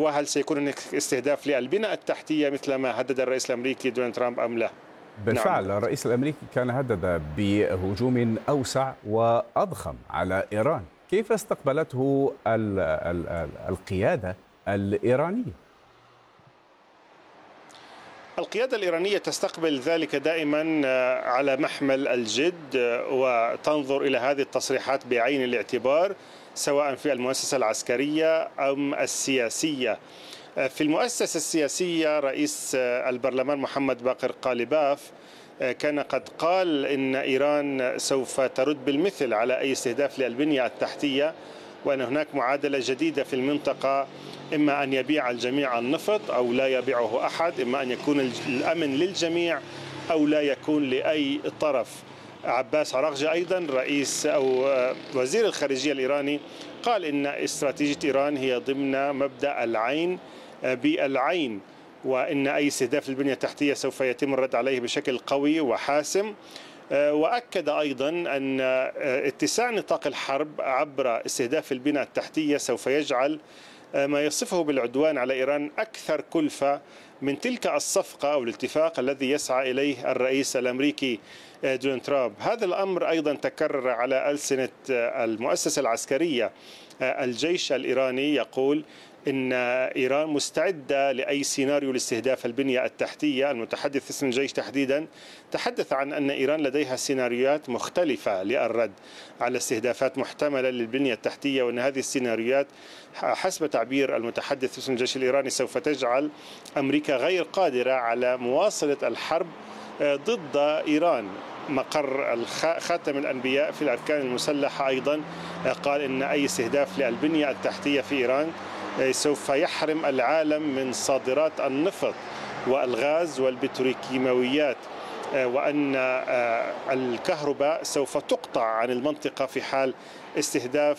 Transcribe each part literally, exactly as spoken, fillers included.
وهل سيكون هناك استهداف للبنى التحتية مثل ما هدد الرئيس الأمريكي دونالد ترامب أم لا؟ بالفعل نعم. الرئيس الأمريكي كان هدد بهجوم أوسع وأضخم على إيران. كيف استقبلته ال ال القيادة الإيرانية؟ القيادة الإيرانية تستقبل ذلك دائما على محمل الجد، وتنظر إلى هذه التصريحات بعين الاعتبار سواء في المؤسسة العسكرية أم السياسية. في المؤسسة السياسية رئيس البرلمان محمد باقر قالباف كان قد قال إن إيران سوف ترد بالمثل على أي استهداف للبنية التحتية، وأن هناك معادلة جديدة في المنطقة، إما أن يبيع الجميع النفط أو لا يبيعه أحد، إما أن يكون الأمن للجميع أو لا يكون لأي طرف. عباس عراقجي أيضا رئيس أو وزير الخارجية الإيراني قال إن استراتيجية إيران هي ضمن مبدأ العين بالعين، وإن أي استهداف للبنية التحتية سوف يتم الرد عليه بشكل قوي وحاسم. وأكد أيضا أن اتساع نطاق الحرب عبر استهداف البنى التحتية سوف يجعل ما يصفه بالعدوان على إيران أكثر كلفة من تلك الصفقة أو الاتفاق الذي يسعى إليه الرئيس الأمريكي دونالد ترامب. هذا الأمر أيضا تكرر على ألسنة المؤسسة العسكرية. الجيش الإيراني يقول إن إيران مستعدة لأي سيناريو لاستهداف البنية التحتية. المتحدث باسم الجيش تحديدا تحدث عن أن إيران لديها سيناريوهات مختلفة للرد على استهدافات محتملة للبنية التحتية، وأن هذه السيناريوهات حسب تعبير المتحدث باسم الجيش الإيراني سوف تجعل أمريكا غير قادرة على مواصلة الحرب ضد إيران. مقر خاتم الأنبياء في الأركان المسلحة أيضا قال إن أي استهداف للبنية التحتية في إيران سوف يحرم العالم من صادرات النفط والغاز والبتروكيماويات، وأن الكهرباء سوف تقطع عن المنطقة في حال استهداف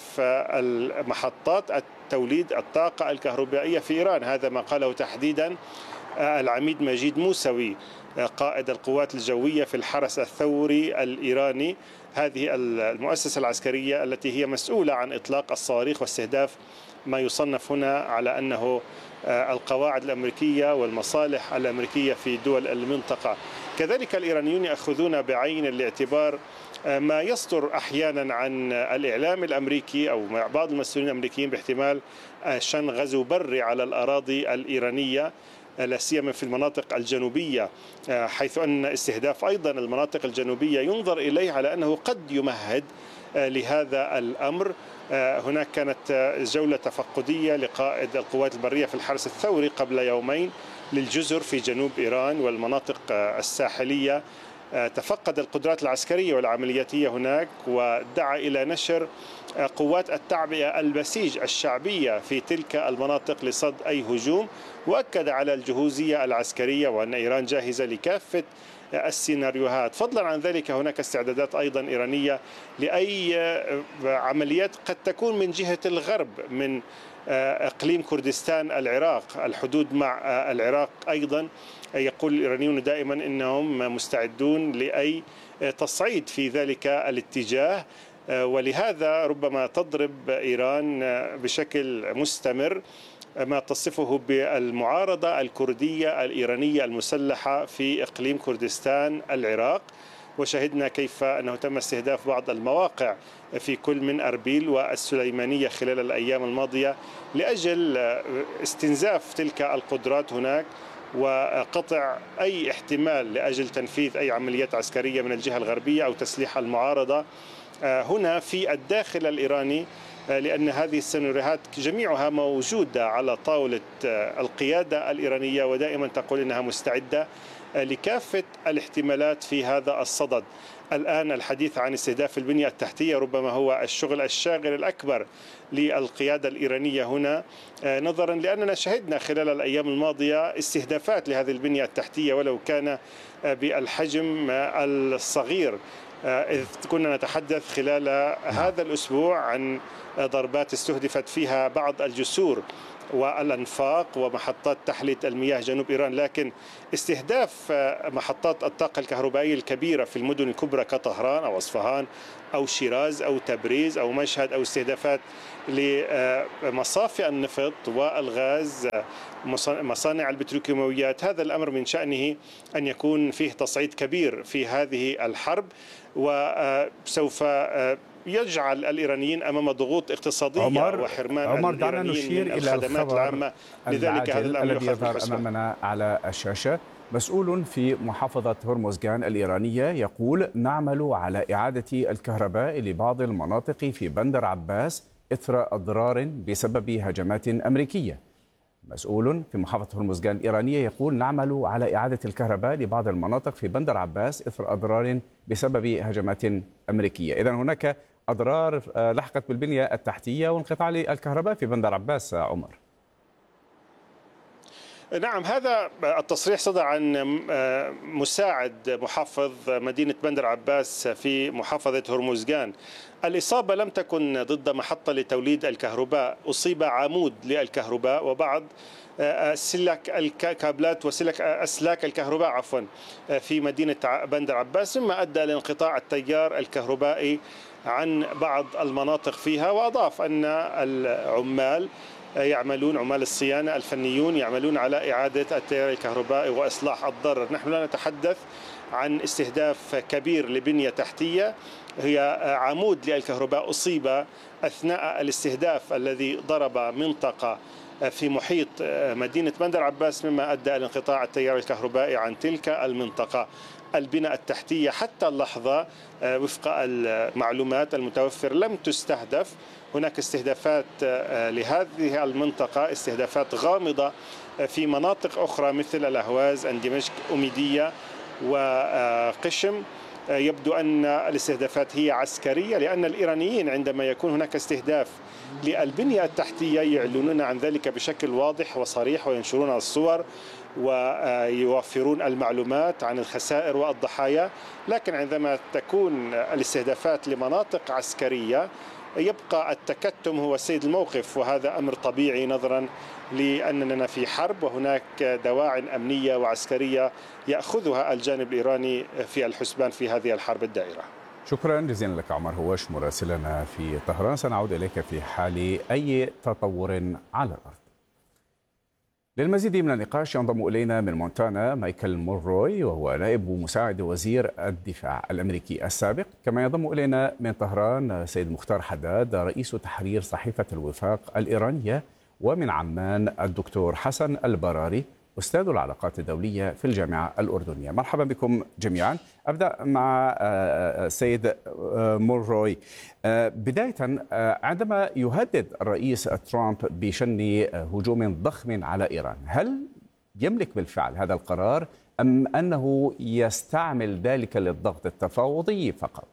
المحطات التوليد الطاقة الكهربائية في إيران. هذا ما قاله تحديدا العميد مجيد موسوي قائد القوات الجوية في الحرس الثوري الإيراني. هذه المؤسسة العسكرية التي هي مسؤولة عن إطلاق الصواريخ واستهداف ما يصنف هنا على أنه القواعد الأمريكية والمصالح الأمريكية في دول المنطقة. كذلك الإيرانيون يأخذون بعين الاعتبار ما يصدر أحيانا عن الإعلام الأمريكي أو بعض المسؤولين الأمريكيين باحتمال شن غزو بري على الأراضي الإيرانية، لا سيما في المناطق الجنوبية، حيث أن استهداف أيضا المناطق الجنوبية ينظر إليه على أنه قد يمهد لهذا الأمر. هناك كانت جولة تفقدية لقائد القوات البرية في الحرس الثوري قبل يومين للجزر في جنوب إيران والمناطق الساحلية، تفقد القدرات العسكرية والعملياتية هناك، ودعا إلى نشر قوات التعبئة البسيج الشعبية في تلك المناطق لصد أي هجوم، وأكد على الجهوزية العسكرية وأن إيران جاهزة لكافة السيناريوهات. فضلا عن ذلك هناك استعدادات أيضا إيرانية لأي عمليات قد تكون من جهة الغرب من إقليم كردستان العراق، الحدود مع العراق أيضا. يقول الإيرانيون دائما إنهم مستعدون لأي تصعيد في ذلك الاتجاه، ولهذا ربما تضرب إيران بشكل مستمر ما تصفه بالمعارضة الكردية الإيرانية المسلحة في إقليم كردستان العراق. وشهدنا كيف أنه تم استهداف بعض المواقع في كل من أربيل والسليمانية خلال الأيام الماضية لأجل استنزاف تلك القدرات هناك وقطع أي احتمال لأجل تنفيذ أي عمليات عسكرية من الجهة الغربية أو تسليح المعارضة هنا في الداخل الإيراني، لأن هذه السيناريوهات جميعها موجودة على طاولة القيادة الإيرانية، ودائما تقول إنها مستعدة لكافة الاحتمالات في هذا الصدد. الآن الحديث عن استهداف البنية التحتية ربما هو الشغل الشاغل الأكبر للقيادة الإيرانية هنا، نظرا لأننا شهدنا خلال الأيام الماضية استهدافات لهذه البنية التحتية ولو كان بالحجم الصغير، إذ كنا نتحدث خلال هذا الأسبوع عن ضربات استهدفت فيها بعض الجسور والأنفاق ومحطات تحلية المياه جنوب إيران، لكن استهداف محطات الطاقة الكهربائية الكبيرة في المدن الكبرى كطهران أو أصفهان أو شيراز أو تبريز أو مشهد، أو استهدافات لمصافي النفط والغاز، مصانع البتروكيماويات، هذا الأمر من شأنه أن يكون فيه تصعيد كبير في هذه الحرب، وسوف يجعل الإيرانيين أمام ضغوط اقتصادية عمر وحرمان عمر دعنا الإيرانيين نشير من إلى الخدمات الخبر العامة. لذلك هذا الأمر الذي يؤخذ يظهر بالحسبان. أمامنا على الشاشة. مسؤول في محافظة هرمزغان الإيرانية يقول: نعمل على إعادة الكهرباء لبعض المناطق في بندر عباس إثر أضرار بسبب هجمات أمريكية. مسؤول في محافظة هرمزغان الإيرانية يقول: نعمل على إعادة الكهرباء لبعض المناطق في بندر عباس إثر أضرار بسبب هجمات أمريكية. إذن هناك أضرار لحقت بالبنية التحتية وانقطاع للكهرباء في بندر عباس. عمر، نعم، هذا التصريح صدر عن مساعد محافظ مدينة بندر عباس في محافظة هرمزغان. الإصابة لم تكن ضد محطة لتوليد الكهرباء، أصيب عمود للكهرباء وبعض سلك الكابلات وسلك أسلاك الكهرباء عفوا في مدينة بندر عباس، مما أدى لانقطاع التيار الكهربائي عن بعض المناطق فيها. وأضاف أن العمال يعملون، عمال الصيانة الفنيون يعملون على إعادة التيار الكهربائي وإصلاح الضرر. نحن لا نتحدث عن استهداف كبير لبنية تحتية، هي عمود للكهرباء أصيب أثناء الاستهداف الذي ضرب منطقة في محيط مدينة بندر عباس، مما أدى إلى انقطاع التيار الكهربائي عن تلك المنطقة. البنى التحتية حتى اللحظة وفق المعلومات المتوفرة لم تستهدف. هناك استهدافات لهذه المنطقة، استهدافات غامضة في مناطق أخرى مثل الأهواز، أندمشق، أميدية وقشم. يبدو أن الاستهدافات هي عسكرية، لأن الإيرانيين عندما يكون هناك استهداف للبنية التحتية يعلنون عن ذلك بشكل واضح وصريح وينشرون الصور ويوفرون المعلومات عن الخسائر والضحايا. لكن عندما تكون الاستهدافات لمناطق عسكرية يبقى التكتم هو سيد الموقف، وهذا أمر طبيعي نظرا لأننا في حرب وهناك دواعٍ أمنية وعسكرية يأخذها الجانب الإيراني في الحسبان في هذه الحرب الدائرة. شكرا جزيلا لك عمر هواش مراسلنا في طهران. سنعود إليك في حال أي تطور على الأرض. للمزيد من النقاش ينضم إلينا من مونتانا مايكل مونروي، وهو نائب مساعد وزير الدفاع الأمريكي السابق. كما ينضم إلينا من طهران سيد مختار حداد رئيس تحرير صحيفة الوفاق الإيرانية، ومن عمان الدكتور حسن البراري أستاذ العلاقات الدولية في الجامعة الأردنية. مرحبا بكم جميعا. أبدأ مع سيد مونروي. بداية، عندما يهدد الرئيس ترامب بشن هجوم ضخم على إيران، هل يملك بالفعل هذا القرار أم أنه يستعمل ذلك للضغط التفاوضي فقط؟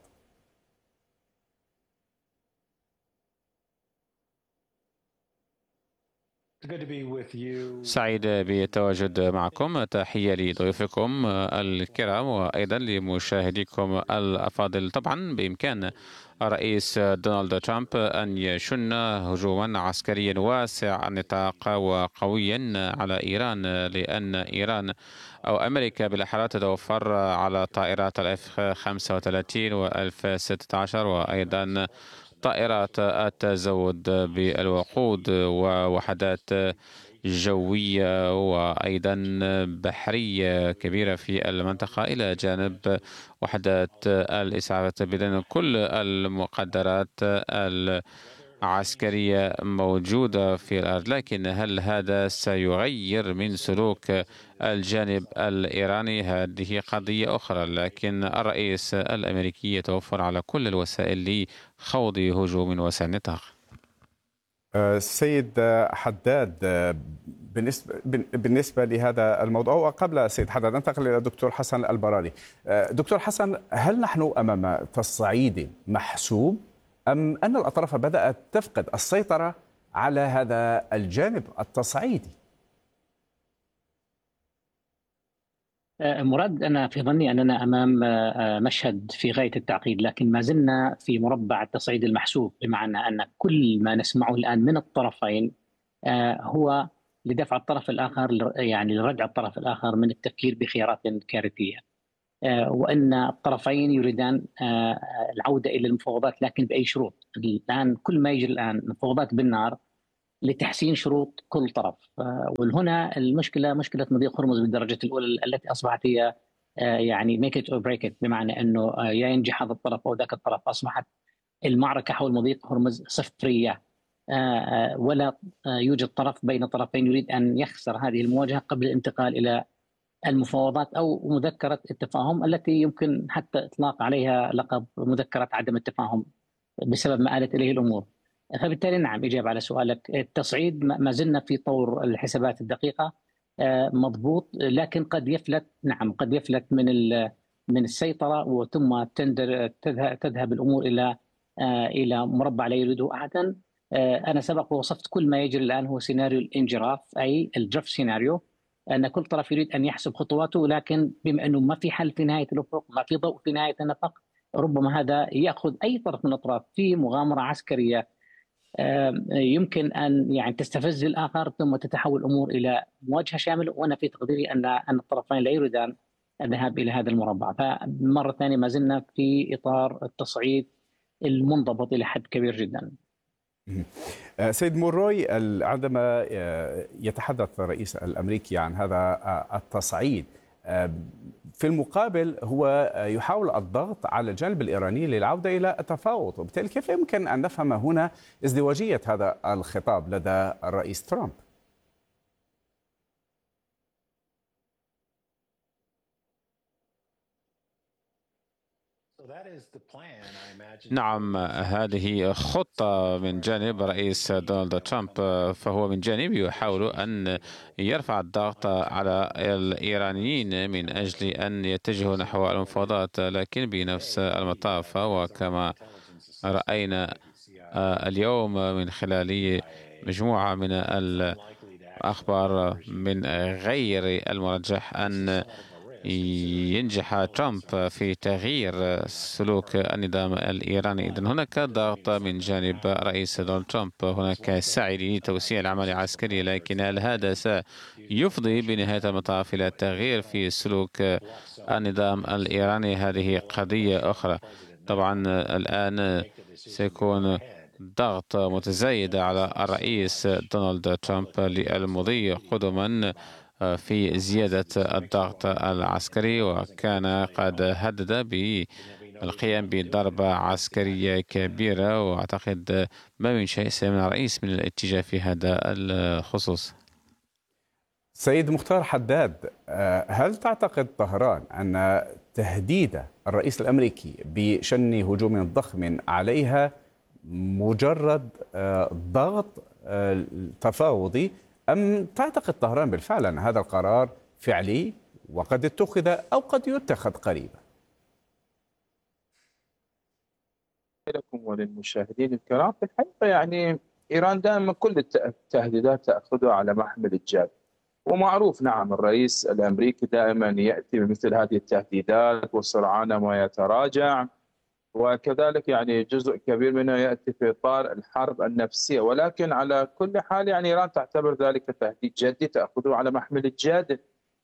سعيد بالتواجد معكم. تحية لضيوفكم الكرام وأيضا لمشاهديكم الأفاضل. طبعا بإمكان الرئيس دونالد ترامب أن يشن هجوما عسكريا واسع النطاق وقويا على إيران، لأن إيران أو أمريكا بالأحرى تتوفر على طائرات الإف خمسة وثلاثين والإف ستة عشر وأيضا طائرات التزود بالوقود ووحدات جوية وأيضا بحرية كبيرة في المنطقة، إلى جانب وحدات الإسعاف. بإذن كل المقدرات العسكرية موجودة في الأرض. لكن هل هذا سيغير من سلوك الجانب الإيراني؟ هذه قضية أخرى. لكن الرئيس الأمريكي يتوفر على كل الوسائل لخوض هجوم واسع النطاق. سيد حداد، بالنسبة بالنسبة لهذا الموضوع، وقبل سيد حداد انتقل إلى الدكتور حسن البراري. دكتور حسن، هل نحن أمام تصعيد محسوب أم أن الأطراف بدأت تفقد السيطرة على هذا الجانب التصعيدي؟ مراد، أنا في ظني أننا أمام مشهد في غاية التعقيد، لكن ما زلنا في مربع التصعيد المحسوب، بمعنى أن كل ما نسمعه الآن من الطرفين هو لدفع الطرف الآخر، يعني لردع الطرف الآخر من التفكير بخيارات كارثية، وأن الطرفين يريدان العودة إلى المفاوضات لكن بأي شروط. الآن كل ما يجري الآن مفاوضات بالنار لتحسين شروط كل طرف، وهنا المشكلة مشكلة مضيق هرمز بالدرجة الأولى التي أصبحت هي يعني make it or break it، بمعنى أنه يا ينجح هذا الطرف أو ذاك الطرف. أصبحت المعركة حول مضيق هرمز صفرية، ولا يوجد طرف بين طرفين يريد أن يخسر هذه المواجهة قبل الانتقال إلى المفاوضات أو مذكرة التفاهم التي يمكن حتى إطلاق عليها لقب مذكرة عدم التفاهم بسبب ما آلت إليه الأمور. فبالتالي نعم، إجابة على سؤالك، التصعيد ما زلنا في طور الحسابات الدقيقة مضبوط، لكن قد يفلت، نعم قد يفلت من من السيطرة وثم تذهب الأمور إلى إلى مربع لا يريده أحدا. أنا سبق ووصفت كل ما يجري الآن هو سيناريو الانجراف، أي الدرف سيناريو، أن كل طرف يريد أن يحسب خطواته، لكن بما أنه ما في حل في نهاية الأفق، ما في ضوء في نهاية النفق، ربما هذا يأخذ أي طرف من الأطراف في مغامرة عسكرية يمكن أن يعني تستفز الآخر ثم تتحول الأمور إلى مواجهة شاملة. وأنا في تقديري أن أن الطرفين لا يريدان الذهاب إلى هذا المربع. فمرة ثانية ما زلنا في إطار التصعيد المنضبط إلى حد كبير جدا. سيد موروي، عندما يتحدث الرئيس الأمريكي عن هذا التصعيد، في المقابل هو يحاول الضغط على الجانب الإيراني للعودة إلى التفاوض، وبالتالي كيف يمكن أن نفهم هنا ازدواجية هذا الخطاب لدى الرئيس ترامب؟ نعم، هذه خطة من جانب رئيس دونالد ترامب، فهو من جانب يحاول أن يرفع الضغط على الإيرانيين من أجل أن يتجهوا نحو المفاوضات، لكن بنفس المطاف وكما رأينا اليوم من خلال مجموعة من الأخبار من غير المرجح أن ينجح ترامب في تغيير سلوك النظام الإيراني. إذن هناك ضغط من جانب رئيس دونالد ترامب، هناك سعي لتوسيع العملية العسكرية، لكن هل هذا سيفضي بنهاية المطاف إلى التغيير في سلوك النظام الإيراني؟ هذه قضية أخرى. طبعا الآن سيكون ضغط متزايد على الرئيس دونالد ترامب للمضي قدما في زيادة الضغط العسكري، وكان قد هدد بالقيام بضربة عسكرية كبيرة، وأعتقد ما من شيء سيمنع الرئيس من الاتجاه في هذا الخصوص. سيد مختار حداد، هل تعتقد طهران أن تهديد الرئيس الأمريكي بشن هجوم ضخم عليها مجرد ضغط تفاوضي، أم تعتقد طهران بالفعل أن هذا القرار فعلي وقد اتخذ أو قد يتخذ قريبا؟ لكم وللمشاهدين الكرام، في الحقيقة يعني إيران دائما كل التهديدات تأخذها على محمل الجد، ومعروف نعم الرئيس الأمريكي دائما يأتي بمثل هذه التهديدات وسرعان ما يتراجع، وكذلك يعني جزء كبير منها يأتي في إطار الحرب النفسية. ولكن على كل حال يعني إيران تعتبر ذلك تهديد جدي تأخذه على محمل الجد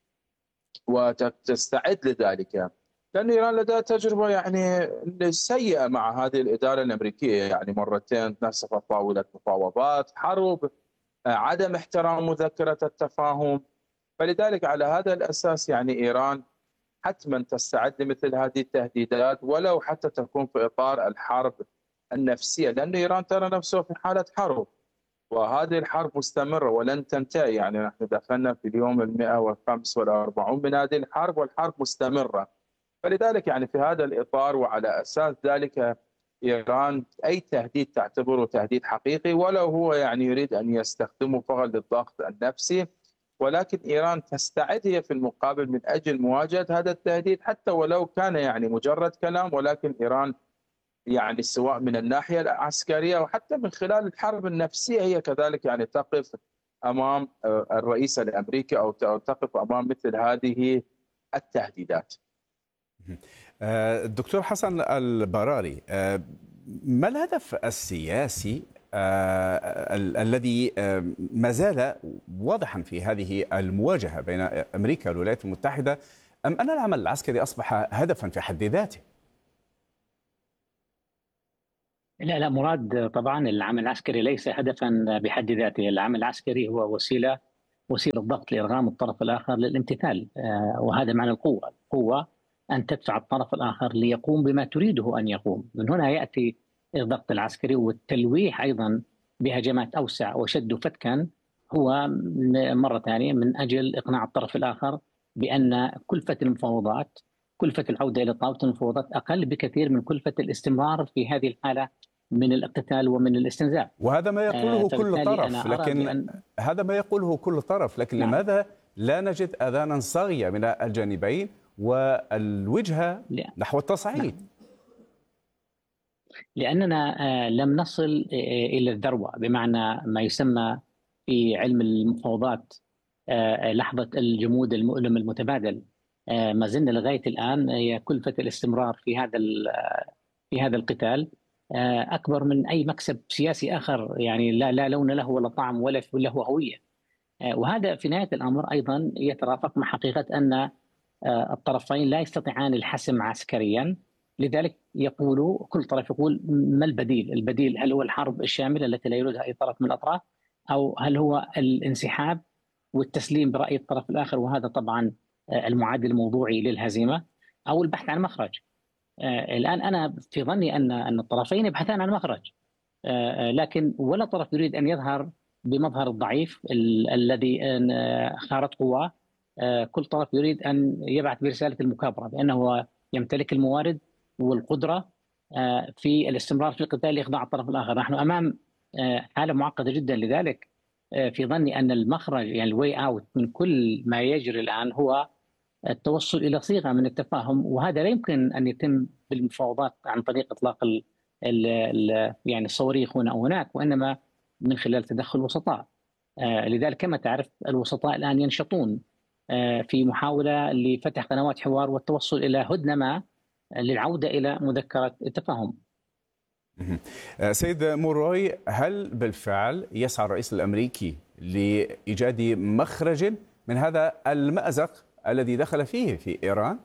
وتستعد لذلك، لأن إيران لديها تجربة يعني سيئة مع هذه الإدارة الأمريكية، يعني مرتين نسفت طاولة مفاوضات، حرب، عدم احترام مذكرة التفاهم. فلذلك على هذا الأساس يعني إيران حتما تستعد لمثل هذه التهديدات، ولو حتى تكون في إطار الحرب النفسية، لأن إيران ترى نفسها في حالة حرب، وهذه الحرب مستمرة ولن تنتهي. يعني نحن دخلنا في اليوم المئة والخمس والأربعون من هذه الحرب، والحرب مستمرة. فلذلك يعني في هذا الإطار وعلى أساس ذلك إيران أي تهديد تعتبره تهديد حقيقي، ولو هو يعني يريد أن يستخدمه فقط للضغط النفسي. ولكن إيران تستعد هي في المقابل من أجل مواجهة هذا التهديد، حتى ولو كان يعني مجرد كلام، ولكن إيران يعني سواء من الناحية العسكرية وحتى من خلال الحرب النفسية هي كذلك يعني تقف أمام الرئيس الأمريكي أو تقف أمام مثل هذه التهديدات. الدكتور حسن البراري، ما الهدف السياسي آه الذي آه ما زال واضحا في هذه المواجهة بين أمريكا والولايات المتحدة، أم أن العمل العسكري أصبح هدفا في حد ذاته؟ لا لا مراد، طبعا العمل العسكري ليس هدفا بحد ذاته. العمل العسكري هو وسيلة وسيلة ضغط لإرغام الطرف الآخر للامتثال، آه وهذا معنى القوة. القوة أن تدفع الطرف الآخر ليقوم بما تريده أن يقوم. من هنا يأتي الضغط العسكري والتلويح أيضا بهجمات أوسع وشد فتكا، هو مرة ثانية من أجل إقناع الطرف الآخر بأن كلفة المفاوضات، كلفة العودة إلى طاولة المفاوضات أقل بكثير من كلفة الاستمرار في هذه الحالة من الاقتتال ومن الاستنزاف. وهذا ما يقوله آه كل طرف، لكن بأن... هذا ما يقوله كل طرف، لكن نعم. لماذا لا نجد أذانا صاغية من الجانبين والوجهة لا. نحو التصعيد؟ نعم. لأننا آه لم نصل آه إلى الذروة، بمعنى ما يسمى في علم المفاوضات آه لحظة الجمود المؤلم المتبادل. آه ما زلنا لغاية الآن هي كلفة الاستمرار في هذا في هذا القتال أكبر من أي مكسب سياسي آخر، يعني لا لا لون له ولا طعم ولا له هوية. وهذا في نهاية الأمر أيضا يترافق مع حقيقة أن الطرفين لا يستطيعان الحسم عسكريا، لذلك يقول كل طرف يقول ما البديل؟ البديل هل هو الحرب الشاملة التي لا يريدها أي طرف من الأطراف، أو هل هو الانسحاب والتسليم برأي الطرف الآخر، وهذا طبعا المعادل الموضوعي للهزيمة، أو البحث عن مخرج. آه الآن أنا في ظني أن أن الطرفين يبحثان عن مخرج، آه لكن ولا طرف يريد أن يظهر بمظهر الضعيف ال الذي خارت قواه. آه كل طرف يريد أن يبعث برسالة المكابرة بأنه يمتلك الموارد والقدرة آه في الاستمرار في القتال لإخضاع الطرف الآخر. نحن أمام آه حالة معقدة جدا، لذلك آه في ظني أن المخرج، يعني الواي أوت من كل ما يجري الآن، هو التوصل إلى صيغة من التفاهم، وهذا لا يمكن أن يتم بالمفاوضات عن طريق إطلاق ال ال ال يعني الصواريخ هنا أو هناك، وإنما من خلال تدخل وسطاء. آه لذلك كما تعرف الوسطاء الآن ينشطون آه في محاولة لفتح قنوات حوار والتوصل إلى هدنة ما للعودة إلى مذكرة التفاهم. سيد موروي، هل بالفعل يسعى الرئيس الأمريكي لإيجاد مخرج من هذا المأزق الذي دخل فيه في إيران؟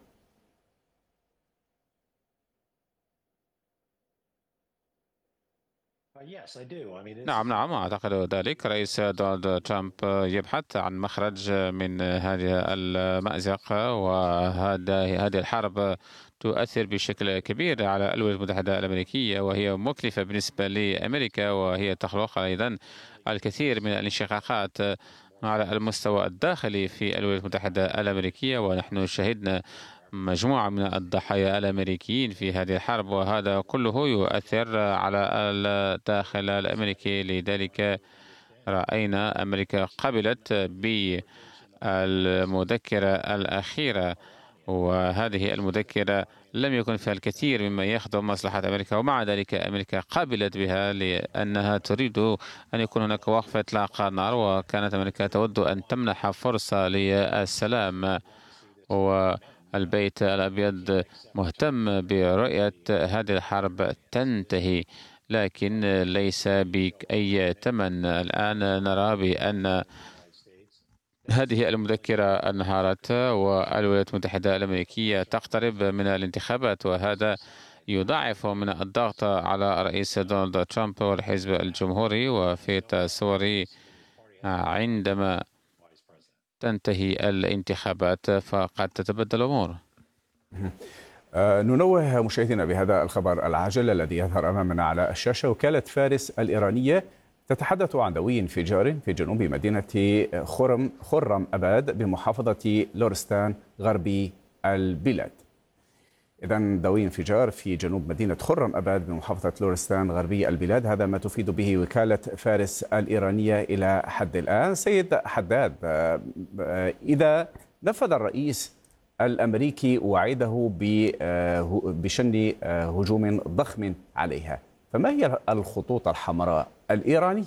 نعم نعم أعتقد ذلك. رئيس دونالد ترامب يبحث عن مخرج من هذه المأزق، وهذه هذه الحرب تؤثر بشكل كبير على الولايات المتحدة الأمريكية، وهي مكلفة بالنسبة لأمريكا، وهي تخلق أيضا الكثير من الانشقاقات على المستوى الداخلي في الولايات المتحدة الأمريكية، ونحن شهدنا مجموعة من الضحايا الأمريكيين في هذه الحرب، وهذا كله يؤثر على الداخل الأمريكي. لذلك رأينا أمريكا قبلت بالمذكرة الأخيرة، وهذه المذكرة لم يكن فيها الكثير مما يخدم مصلحة أمريكا، ومع ذلك أمريكا قبلت بها لأنها تريد أن يكون هناك وقفة إطلاق نار، وكانت أمريكا تود أن تمنح فرصة للسلام، والبيت الأبيض مهتم برؤية هذه الحرب تنتهي، لكن ليس بأي ثمن. الآن نرى بأن هذه المذكرة انهارت، والولايات المتحدة الأمريكية تقترب من الانتخابات، وهذا يضاعف من الضغط على الرئيس دونالد ترامب والحزب الجمهوري. وفي تصوري عندما تنتهي الانتخابات فقد تتبدل الأمور. ننوه مشاهدينا بهذا الخبر العاجل الذي يظهر أمامنا على الشاشة. وكالة فارس الإيرانية تتحدث عن دوي انفجار في جنوب مدينة خرم خرم أباد بمحافظة لورستان غربي البلاد. إذن دوي انفجار في جنوب مدينة خرم أباد بمحافظة لورستان غربي البلاد، هذا ما تفيد به وكالة فارس الإيرانية إلى حد الآن. سيد حداد، إذا نفذ الرئيس الأمريكي وعده بشن هجوم ضخم عليها، فما هي الخطوط الحمراء الإيرانية؟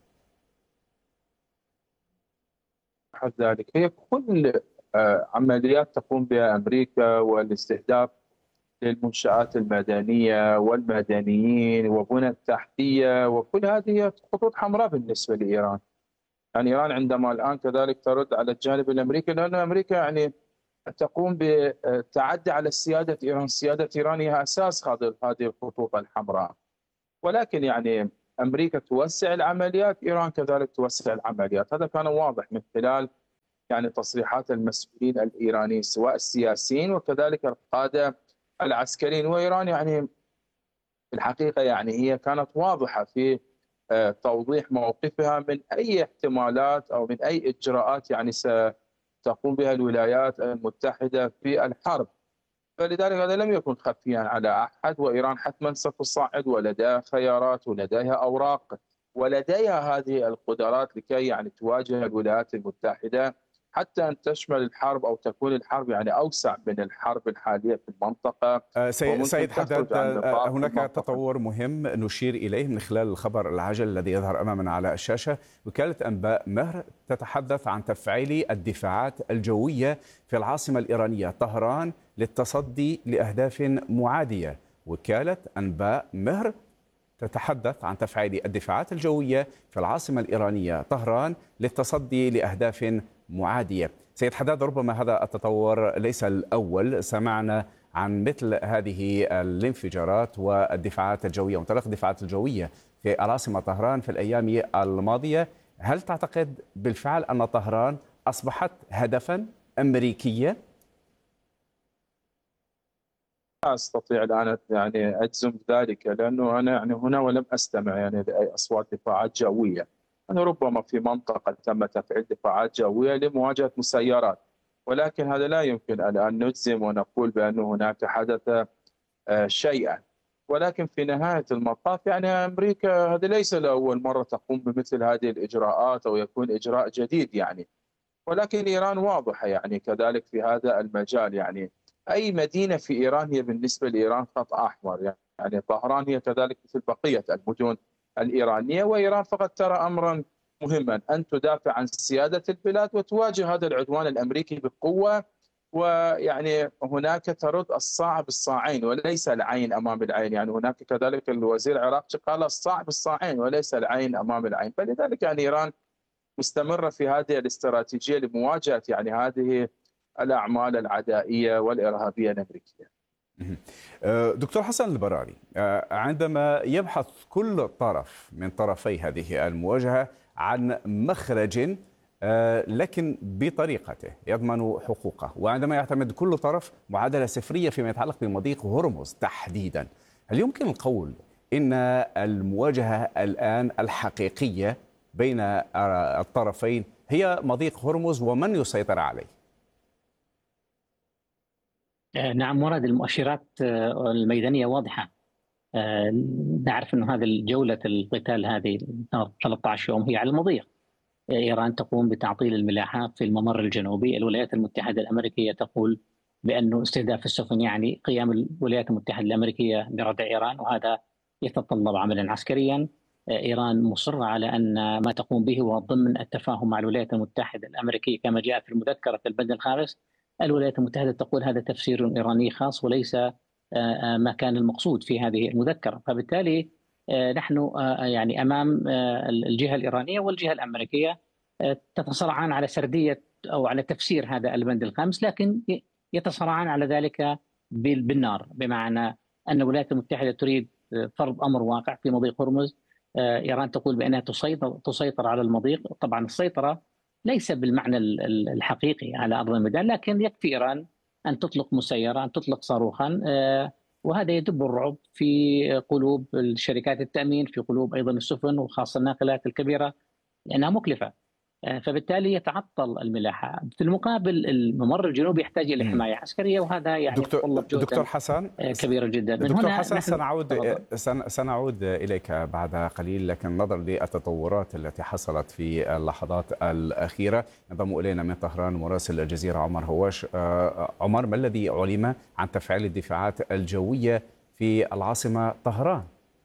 حد ذلك هي كل عمليات تقوم بها أمريكا والاستهداف للمنشآت المدنية والمدنيين وبنى التحتية، وكل هذه خطوط حمراء بالنسبة لإيران. يعني إيران عندما الآن كذلك ترد على الجانب الأمريكي، لأن أمريكا يعني تقوم بالتعدي على سيادة إيران. سيادة إيران هي أساس هذه الخطوط الحمراء، ولكن يعني أمريكا توسع العمليات، إيران كذلك توسع العمليات. هذا كان واضح من خلال يعني تصريحات المسؤولين الإيرانيين سواء السياسيين وكذلك القادة العسكريين. وإيران يعني في الحقيقة يعني هي كانت واضحة في توضيح موقفها من أي احتمالات أو من أي إجراءات يعني ستقوم بها الولايات المتحدة في الحرب. فلذلك هذا لم يكن خفيا على أحد، وإيران حتما ستصعد ولديها خيارات ولديها أوراق ولديها هذه القدرات لكي يعني تواجه الولايات المتحدة، حتى أن تشمل الحرب أو تكون الحرب يعني أوسع من الحرب الحالية في المنطقة. سيد حداد، هناك تطور مهم نشير إليه من خلال الخبر العاجل الذي يظهر أمامنا على الشاشة. وكالة أنباء مهر تتحدث عن تفعيل الدفاعات الجوية في العاصمة الإيرانية طهران للتصدي لأهداف معادية. وكالة أنباء مهر تتحدث عن تفعيل الدفاعات الجوية في العاصمة الإيرانية طهران للتصدي لأهداف معادية. سيد حداد، ربما هذا التطور ليس الأول، سمعنا عن مثل هذه الانفجارات والدفاعات الجوية وانطلاق الدفاعات الجوية في العاصمة طهران في الأيام الماضية. هل تعتقد بالفعل أن طهران أصبحت هدفا أمريكيا؟ لا استطيع الان يعني اجزم ذلك، لانه انا يعني هنا ولم استمع يعني لاي اصوات دفاعات جويه. انا ربما في منطقه تم تفعيل دفاعات جويه لمواجهه مسيرات، ولكن هذا لا يمكن الان نجزم ونقول بانه هناك حدث شيئا. ولكن في نهايه المطاف يعني امريكا هذا ليس لاول مره تقوم بمثل هذه الاجراءات او يكون اجراء جديد يعني. ولكن ايران واضحه يعني كذلك في هذا المجال. يعني أي مدينة في إيران هي بالنسبة لإيران خط أحمر. يعني طهران هي كذلك مثل بقية المدن الإيرانية، وإيران فقط ترى أمرا مهما أن تدافع عن سيادة البلاد وتواجه هذا العدوان الأمريكي بقوة. ويعني هناك ترد الصاع بالصاعين وليس العين أمام العين. يعني هناك كذلك الوزير العراقي قال الصاع بالصاعين وليس العين أمام العين. فلذلك يعني إيران مستمرة في هذه الاستراتيجية لمواجهة يعني هذه الأعمال العدائية والإرهابية الأمريكية. دكتور حسن البراري، عندما يبحث كل طرف من طرفي هذه المواجهة عن مخرج لكن بطريقته يضمن حقوقه، وعندما يعتمد كل طرف معادلة صفرية فيما يتعلق بمضيق هرمز تحديدا، هل يمكن القول إن المواجهة الآن الحقيقية بين الطرفين هي مضيق هرمز ومن يسيطر عليه؟ نعم مراد، المؤشرات الميدانية واضحة. نعرف أن هذه الجولة القتال هذه ثلاثة عشر يوم هي على المضيق. إيران تقوم بتعطيل الملاحة في الممر الجنوبي. الولايات المتحدة الأمريكية تقول بأنه استهداف السفن يعني قيام الولايات المتحدة الأمريكية بردع إيران، وهذا يتطلب عملا عسكريا. إيران مصرة على أن ما تقوم به هو ضمن التفاهم مع الولايات المتحدة الأمريكية كما جاء في المذكرة في البند الخامس. الولايات المتحدة تقول هذا تفسير إيراني خاص وليس ما كان المقصود في هذه المذكرة. فبالتالي نحن يعني أمام الجهة الإيرانية والجهة الأمريكية تتصارعان على سردية أو على تفسير هذا البند الخامس، لكن يتصارعان على ذلك بالنار، بمعنى أن الولايات المتحدة تريد فرض أمر واقع في مضيق هرمز. إيران تقول بأنها تسيطر تسيطر على المضيق. طبعا السيطرة ليس بالمعنى الحقيقي على أرض الميدان، لكن يكفي إيران أن تطلق مسيرة، أن تطلق صاروخا، وهذا يدب الرعب في قلوب الشركات التأمين، في قلوب أيضا السفن وخاصة الناقلات الكبيرة لأنها مكلفة. فبالتالي يتعطل الملاحة. في المقابل الممر الجنوبي يحتاج إلى حماية عسكرية، وهذا يعني دكتور, دكتور حسن كبيرة جدا. من دكتور هنا حسن سنعود سنعود إليك بعد قليل، لكن نظرا للتطورات التي حصلت في اللحظات الأخيرة ينضم إلينا من طهران مراسل الجزيرة عمر هواش. عمر، ما الذي علم عن تفعيل الدفاعات الجوية في العاصمة طهران؟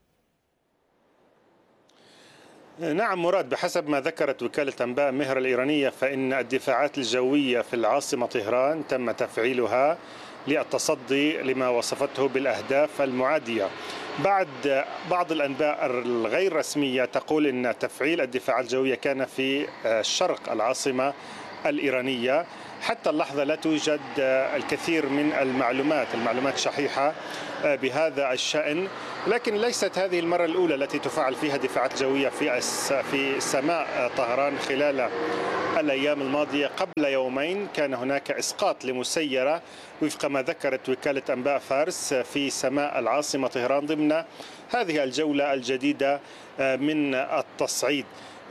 نعم مراد، بحسب ما ذكرت وكالة أنباء مهر الإيرانية فإن الدفاعات الجوية في العاصمة طهران تم تفعيلها للتصدي لما وصفته بالأهداف المعادية. بعد بعض الأنباء الغير رسمية تقول أن تفعيل الدفاعات الجوية كان في شرق العاصمة الإيرانية. حتى اللحظة لا توجد الكثير من المعلومات المعلومات شحيحة بهذا الشأن، لكن ليست هذه المرة الأولى التي تفعل فيها دفاعات جوية في في سماء طهران. خلال الأيام الماضية قبل يومين كان هناك إسقاط لمسيرة وفق ما ذكرت وكالة أنباء فارس في سماء العاصمة طهران ضمن هذه الجولة الجديدة من التصعيد.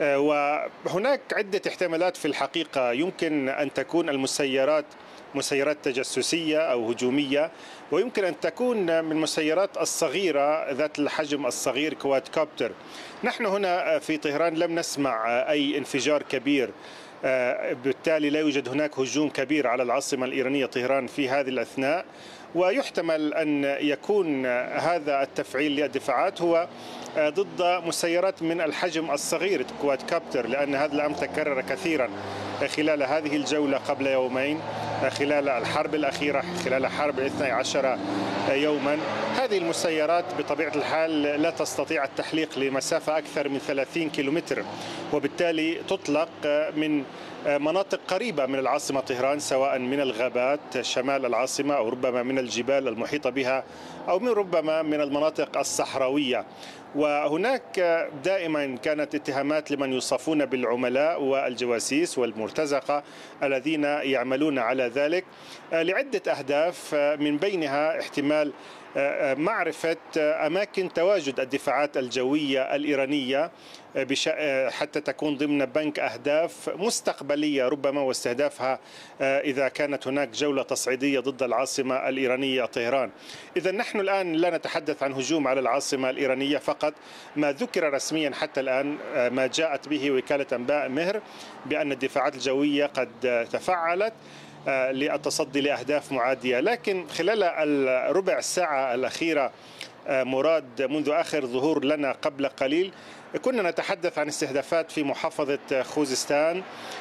وهناك عدة احتمالات في الحقيقة. يمكن أن تكون المسيرات مسيرات تجسسية أو هجومية، ويمكن أن تكون من المسيرات الصغيرة ذات الحجم الصغير كوادكوبتر. نحن هنا في طهران لم نسمع أي انفجار كبير، بالتالي لا يوجد هناك هجوم كبير على العاصمة الإيرانية طهران في هذه الأثناء. ويحتمل أن يكون هذا التفعيل للدفاعات هو ضد مسيرات من الحجم الصغير كوادكوبتر، لأن هذا الأمر تكرر كثيرا خلال هذه الجولة قبل يومين، خلال الحرب الأخيرة، خلال حرب الاثني عشر يوما. هذه المسيرات بطبيعة الحال لا تستطيع التحليق لمسافة أكثر من ثلاثين كيلومتر، وبالتالي تطلق من مناطق قريبة من العاصمة طهران، سواء من الغابات شمال العاصمة أو ربما من الجبال المحيطة بها أو من ربما من المناطق الصحراوية. وهناك دائما كانت اتهامات لمن يوصفون بالعملاء والجواسيس والمرتزقة الذين يعملون على ذلك لعدة أهداف، من بينها احتمال معرفة أماكن تواجد الدفاعات الجوية الإيرانية حتى تكون ضمن بنك أهداف مستقبلية ربما، واستهدافها إذا كانت هناك جولة تصعيدية ضد العاصمة الإيرانية طهران. إذا نحن الآن لا نتحدث عن هجوم على العاصمة الإيرانية فقط. ما ذكر رسميا حتى الآن ما جاءت به وكالة أنباء مهر بأن الدفاعات الجوية قد تفعلت للتصدي لأهداف معادية. لكن خلال الربع ساعة الأخيرة مراد منذ آخر ظهور لنا قبل قليل كنا نتحدث عن استهدافات في محافظة خوزستان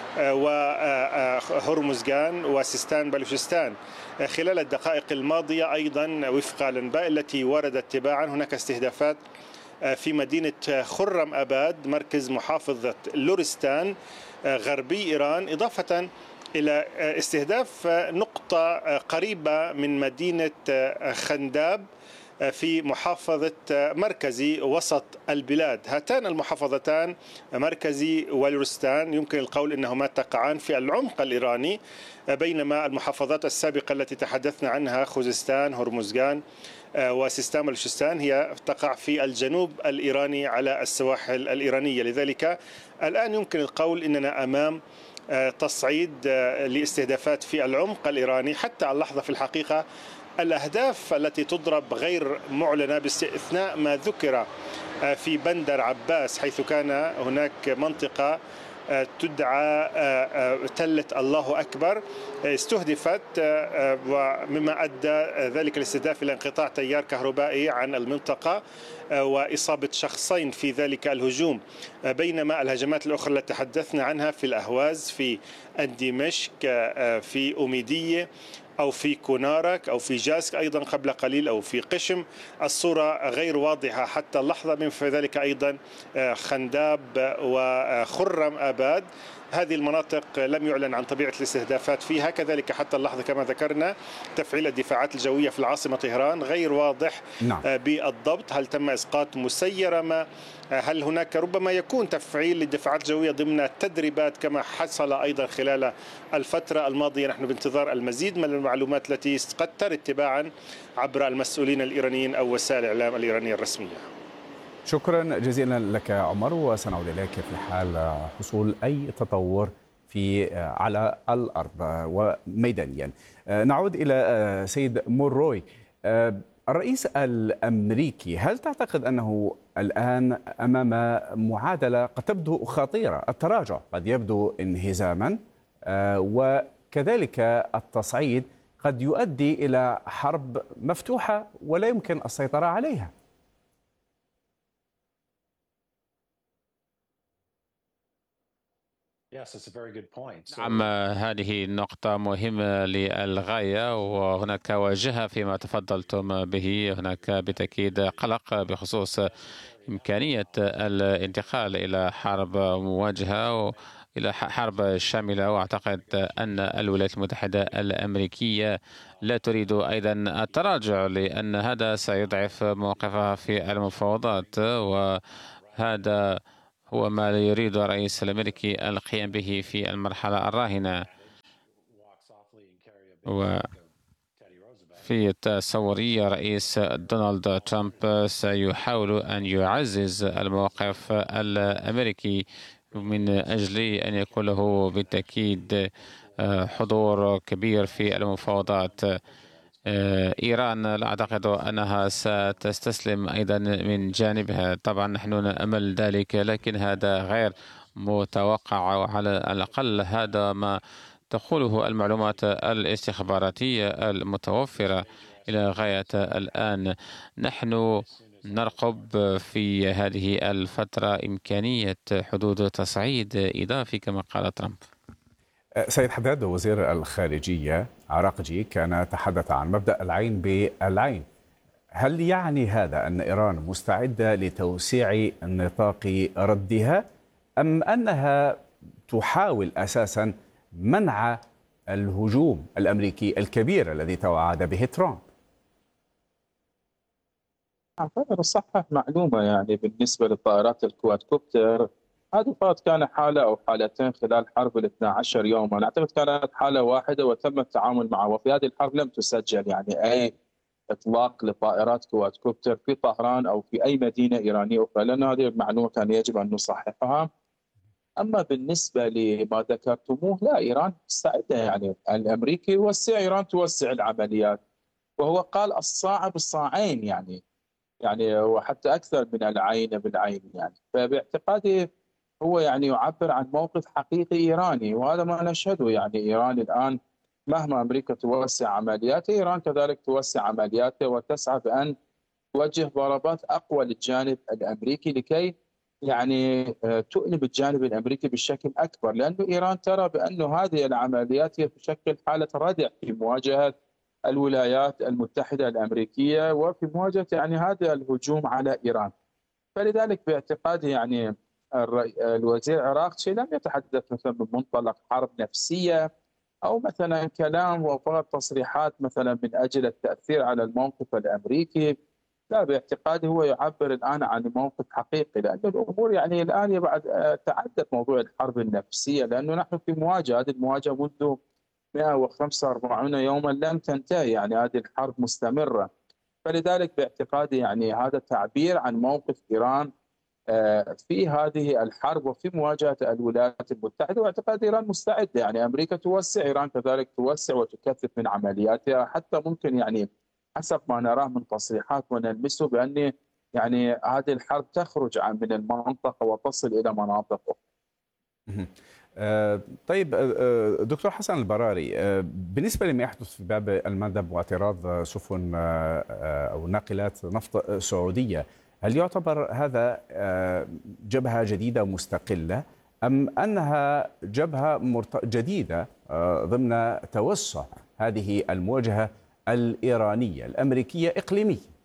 وهرمزغان وسيستان بلوشستان. خلال الدقائق الماضية أيضا وفق الأنباء التي وردت تباعا هناك استهدافات في مدينة خرم أباد مركز محافظة لورستان غربي إيران، إضافة إلى استهداف نقطة قريبة من مدينة خنداب في محافظة مركزي وسط البلاد. هاتان المحافظتان مركزي ولورستان يمكن القول أنهما تقعان في العمق الإيراني، بينما المحافظات السابقة التي تحدثنا عنها خوزستان هرمزغان وسيستان بلوشستان هي تقع في الجنوب الإيراني على السواحل الإيرانية. لذلك الآن يمكن القول أننا أمام تصعيد لاستهدافات في العمق الإيراني. حتى اللحظة في الحقيقة الأهداف التي تضرب غير معلنة باستثناء ما ذكر في بندر عباس، حيث كان هناك منطقة تدعى تلة الله أكبر استهدفت، ومما أدى ذلك الاستهداف إلى انقطاع تيار كهربائي عن المنطقة وإصابة شخصين في ذلك الهجوم. بينما الهجمات الأخرى التي تحدثنا عنها في الأهواز، في دمشق، في أميدية أو في كونارك أو في جاسك أيضا قبل قليل أو في قشم، الصورة غير واضحة حتى اللحظة. من في ذلك أيضا خنداب وخرم أباد، هذه المناطق لم يعلن عن طبيعة الاستهدافات فيها. كذلك حتى اللحظة كما ذكرنا تفعيل الدفاعات الجوية في العاصمة طهران غير واضح نعم. بالضبط هل تم إسقاط مسيرة ما، هل هناك ربما يكون تفعيل للدفاعات الجوية ضمن التدريبات كما حصل أيضا خلال الفترة الماضية. نحن بانتظار المزيد من المعلومات التي قد ترد تباعا عبر المسؤولين الإيرانيين أو وسائل الإعلام الإيرانية الرسمية. شكرا جزيلا لك عمر، وسنعود إليك في حال حصول أي تطور في على الأرض وميدانيا. نعود إلى سيد مونروي، الرئيس الأمريكي، هل تعتقد أنه الآن أمام معادلة قد تبدو خطيرة؟ التراجع قد يبدو انهزاما، وكذلك التصعيد قد يؤدي إلى حرب مفتوحة ولا يمكن السيطرة عليها. نعم، هذه نقطة مهمة للغاية، وهناك واجهة فيما تفضلتم به. هناك بالتأكيد قلق بخصوص إمكانية الانتقال إلى حرب مواجهة إلى حرب شاملة، وأعتقد أن الولايات المتحدة الأمريكية لا تريد أيضا التراجع، لأن هذا سيضعف موقفها في المفاوضات، وهذا هو ما يريد الرئيس الأمريكي القيام به في المرحلة الراهنة. وفي تصوري رئيس دونالد ترامب سيحاول أن يعزز الموقف الأمريكي من أجل أن يكون له بالتأكيد حضور كبير في المفاوضات. إيران لا أعتقد أنها ستستسلم أيضا من جانبها، طبعا نحن نأمل ذلك، لكن هذا غير متوقع، وعلى الأقل هذا ما تقوله المعلومات الاستخباراتية المتوفرة إلى غاية الآن. نحن نرقب في هذه الفترة إمكانية حدوث تصعيد إضافي كما قال ترامب. سيد حداد وزير الخارجية عراقجي كان تحدث عن مبدأ العين بالعين. هل يعني هذا أن إيران مستعدة لتوسيع نطاق ردها، أم أنها تحاول أساسا منع الهجوم الأمريكي الكبير الذي توعد به ترامب؟ أعتقد صحح معلومة يعني بالنسبة للطائرات الكوادكوبتر، هذه فقط كان حالة أو حالتين خلال حرب ال اثني عشر يوما. أعتقد كانت حالة واحدة وتم التعامل معها، وفي هذه الحرب لم تسجل يعني أي إطلاق لطائرات كوادكوبتر في طهران أو في أي مدينة إيرانية أخرى، لأن هذه المعلومة كان يجب أن نصححها. أما بالنسبة لما ذكرتموه، لا، إيران مستعدة، يعني الأمريكي يوسع، إيران توسع العمليات، وهو قال الصاع بالصاعين، يعني يعني وحتى أكثر من العين بالعين يعني. فباعتقادي هو يعني يعبر عن موقف حقيقي إيراني، وهذا ما نشهده. يعني إيران الآن مهما أمريكا توسع عملياتها، إيران كذلك توسع عملياتها وتسعى بأن توجه ضربات أقوى للجانب الأمريكي لكي يعني تؤلم الجانب الأمريكي بشكل أكبر، لأن إيران ترى بأن هذه العمليات هي تشكل حالة ردع في مواجهة الولايات المتحدة الأمريكية وفي مواجهة يعني هذا الهجوم على إيران. فلذلك باعتقادي يعني الوزير العراقي لم يتحدث مثلا من منطلق حرب نفسية أو مثلا كلام وفقط تصريحات مثلا من أجل التأثير على الموقف الأمريكي. لا، باعتقادي هو يعبر الآن عن موقف حقيقي، لأن الأمور يعني الآن بعد تعدت موضوع الحرب النفسية، لأنه نحن في مواجهة، هذه المواجهة منذ مئة وخمسة وأربعين يوما لم تنتهي، يعني هذه الحرب مستمرة. فلذلك باعتقادي يعني هذا تعبير عن موقف إيران في هذه الحرب وفي مواجهة الولايات المتحدة. واعتقاد إيران مستعدة، يعني أمريكا توسع، إيران كذلك توسع وتكثف من عملياتها، حتى ممكن يعني حسب ما نراه من تصريحات ونلمسه بأن يعني هذه الحرب تخرج عن من المنطقة وتصل إلى مناطق أخرى. طيب دكتور حسن البراري، بالنسبة لما يحدث في باب المندب واعتراض سفن أو ناقلات نفط سعودية، هل يعتبر هذا جبهة جديدة مستقلة أم أنها جبهة جديدة ضمن توسع هذه المواجهة الإيرانية الأمريكية إقليمية؟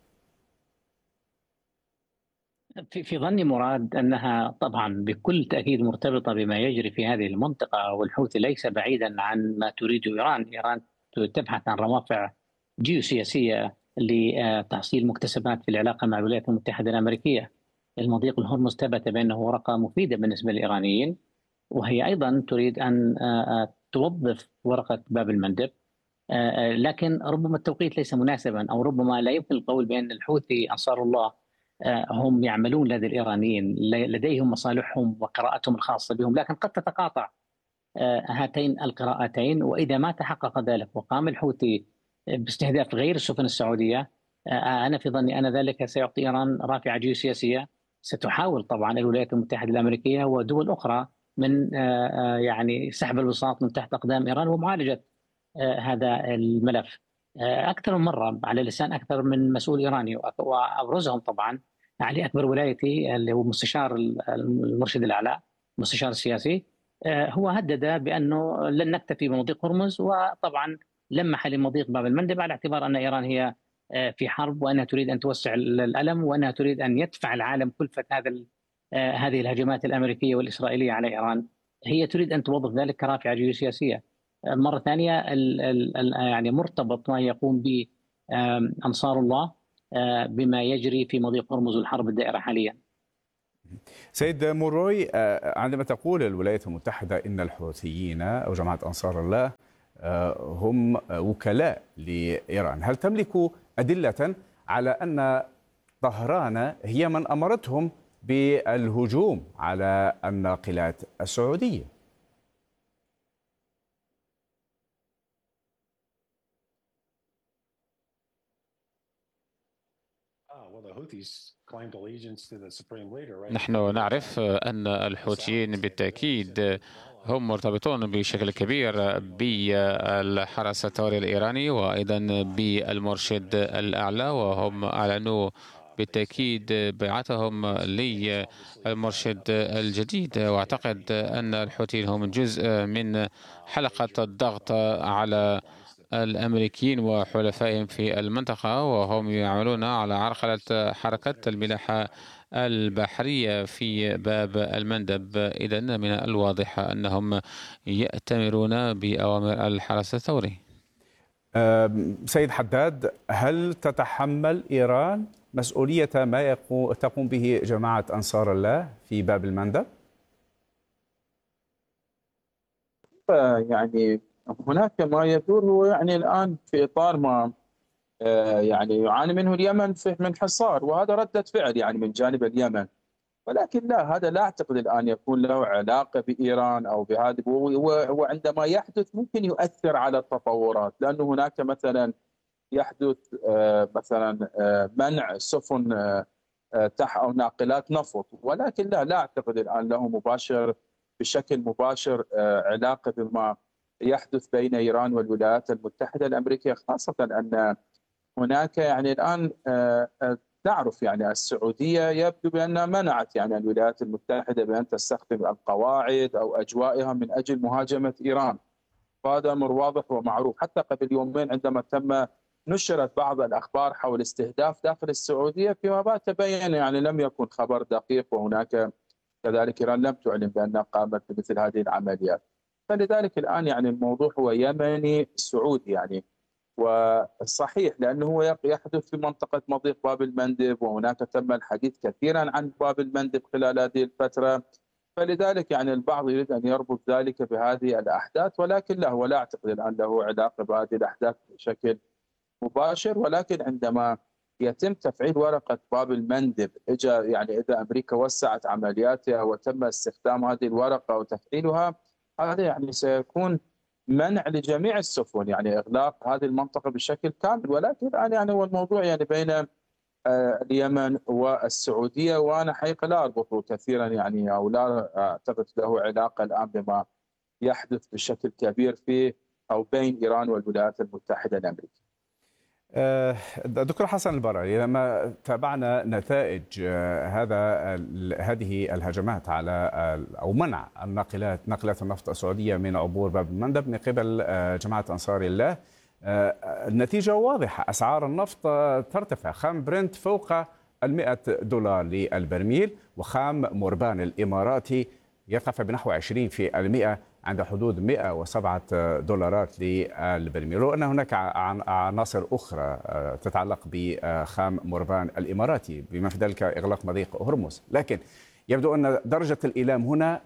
في في ظني مراد أنها طبعا بكل تأكيد مرتبطة بما يجري في هذه المنطقة، والحوثي ليس بعيدا عن ما تريد إيران. إيران تبحث عن روافع جيوسياسية لتحصيل مكتسبات في العلاقة مع الولايات المتحدة الأمريكية. المضيق الهرمز ثبت بأنه ورقة مفيدة بالنسبة للإيرانيين، وهي أيضا تريد أن توظف ورقة باب المندب، لكن ربما التوقيت ليس مناسبا، أو ربما لا يمكن القول بأن الحوثي أنصار الله هم يعملون لدى الإيرانيين، لديهم مصالحهم وقراءتهم الخاصة بهم، لكن قد تتقاطع هاتين القراءتين. وإذا ما تحقق ذلك وقام الحوثي باستهداف غير السفن السعودية، أنا في ظني أن ذلك سيعطي إيران رافعة جيوسياسية. ستحاول طبعا الولايات المتحدة الأمريكية ودول أخرى من يعني سحب البساط من تحت أقدام إيران ومعالجة هذا الملف أكثر من مرة على لسان أكثر من مسؤول إيراني، وأبرزهم طبعا علي أكبر ولايتي اللي هو مستشار المرشد الأعلى، المستشار السياسي، هو هدد بأنه لن نكتفي بمضيق هرمز، وطبعا لمح لمضيق باب المندب على اعتبار أن إيران هي في حرب، وأنها تريد أن توسع الألم، وأنها تريد أن يدفع العالم كلفة هذا هذه الهجمات الأمريكية والإسرائيلية على إيران. هي تريد أن توظف ذلك كرافعة جيوسياسية. مرة ثانية يعني مرتبط ما يقوم به أنصار الله بما يجري في مضيق هرمز والحرب الدائرة حاليا. سيد موروي، عندما تقول الولايات المتحدة إن الحوثيين أو جماعة أنصار الله هم وكلاء لإيران، هل تملك أدلة على أن طهران هي من أمرتهم بالهجوم على الناقلات السعودية؟ نحن نعرف أن الحوثيين بالتأكيد هم مرتبطون بشكل كبير بالحرس الثوري الإيراني وأيضا بالمرشد الأعلى، وهم أعلنوا بالتأكيد بيعتهم للمرشد الجديد. وأعتقد أن الحوثيين هم جزء من حلقة الضغط على الأمريكيين وحلفائهم في المنطقة، وهم يعملون على عرقلة حركة الملاحة البحرية في باب المندب. إذن من الواضح أنهم يأتمرون بأوامر الحرس الثوري. سيد حداد، هل تتحمل إيران مسؤولية ما تقوم به جماعة أنصار الله في باب المندب؟ يعني هناك ما يدور هو يعني الآن في إطار ما يعني يعاني منه اليمن من حصار، وهذا ردة فعل يعني من جانب اليمن، ولكن لا، هذا لا أعتقد الآن يكون له علاقة بإيران أو بهذا. وعندما يحدث ممكن يؤثر على التطورات، لأنه هناك مثلا يحدث مثلا منع سفن تح أو ناقلات نفط، ولكن لا لا أعتقد الآن له مباشر بشكل مباشر علاقة بما يحدث بين إيران والولايات المتحدة الأمريكية، خاصة أن هناك يعني الآن نعرف يعني السعودية يبدو بأنها منعت يعني الولايات المتحدة بأن تستخدم القواعد أو أجوائها من أجل مهاجمة إيران، فهذا أمر واضح ومعروف. حتى قبل يومين عندما تم نشرت بعض الأخبار حول استهداف داخل السعودية، فيما بعد تبين يعني لم يكن خبر دقيق، وهناك كذلك إيران لم تعلن بأنها قامت بمثل هذه العمليات. فلذلك الآن يعني الموضوع هو يمني سعودي يعني، وصحيح لأنه هو يحدث في منطقة مضيق باب المندب، وهناك تم الحديث كثيرا عن باب المندب خلال هذه الفترة، فلذلك يعني البعض يريد أن يربط ذلك بهذه الأحداث، ولكن لا، هو لا أعتقد الآن له علاقة بهذه الأحداث بشكل مباشر. ولكن عندما يتم تفعيل ورقة باب المندب، إجا يعني إذا أمريكا وسعت عملياتها وتم استخدام هذه الورقة وتفعيلها، هذا يعني سيكون منع لجميع السفن، يعني إغلاق هذه المنطقة بشكل كامل. ولكن الآن يعني هو الموضوع يعني بين اليمن والسعودية، وأنا حقيقة لا أربطه كثيرا يعني، أو لا أعتقد له علاقة الآن بما يحدث بشكل كبير في أو بين إيران والولايات المتحدة الأمريكية. دكتور حسن البرعي، لما تابعنا نتائج هذا هذه الهجمات على أو منع الناقلات ناقلات النفط السعودية من عبور باب المندب من قبل جماعة أنصار الله، النتيجة واضحة، أسعار النفط ترتفع، خام برنت فوق المئة دولار للبرميل، وخام موربان الإماراتي يرتفع بنحو عشرين في المئة عند حدود مئة وسبعة دولارات للبرميل. وأن هناك عناصر أخرى تتعلق بخام موربان الإماراتي بما في ذلك إغلاق مضيق هرمز، لكن يبدو أن درجة الإيلام هنا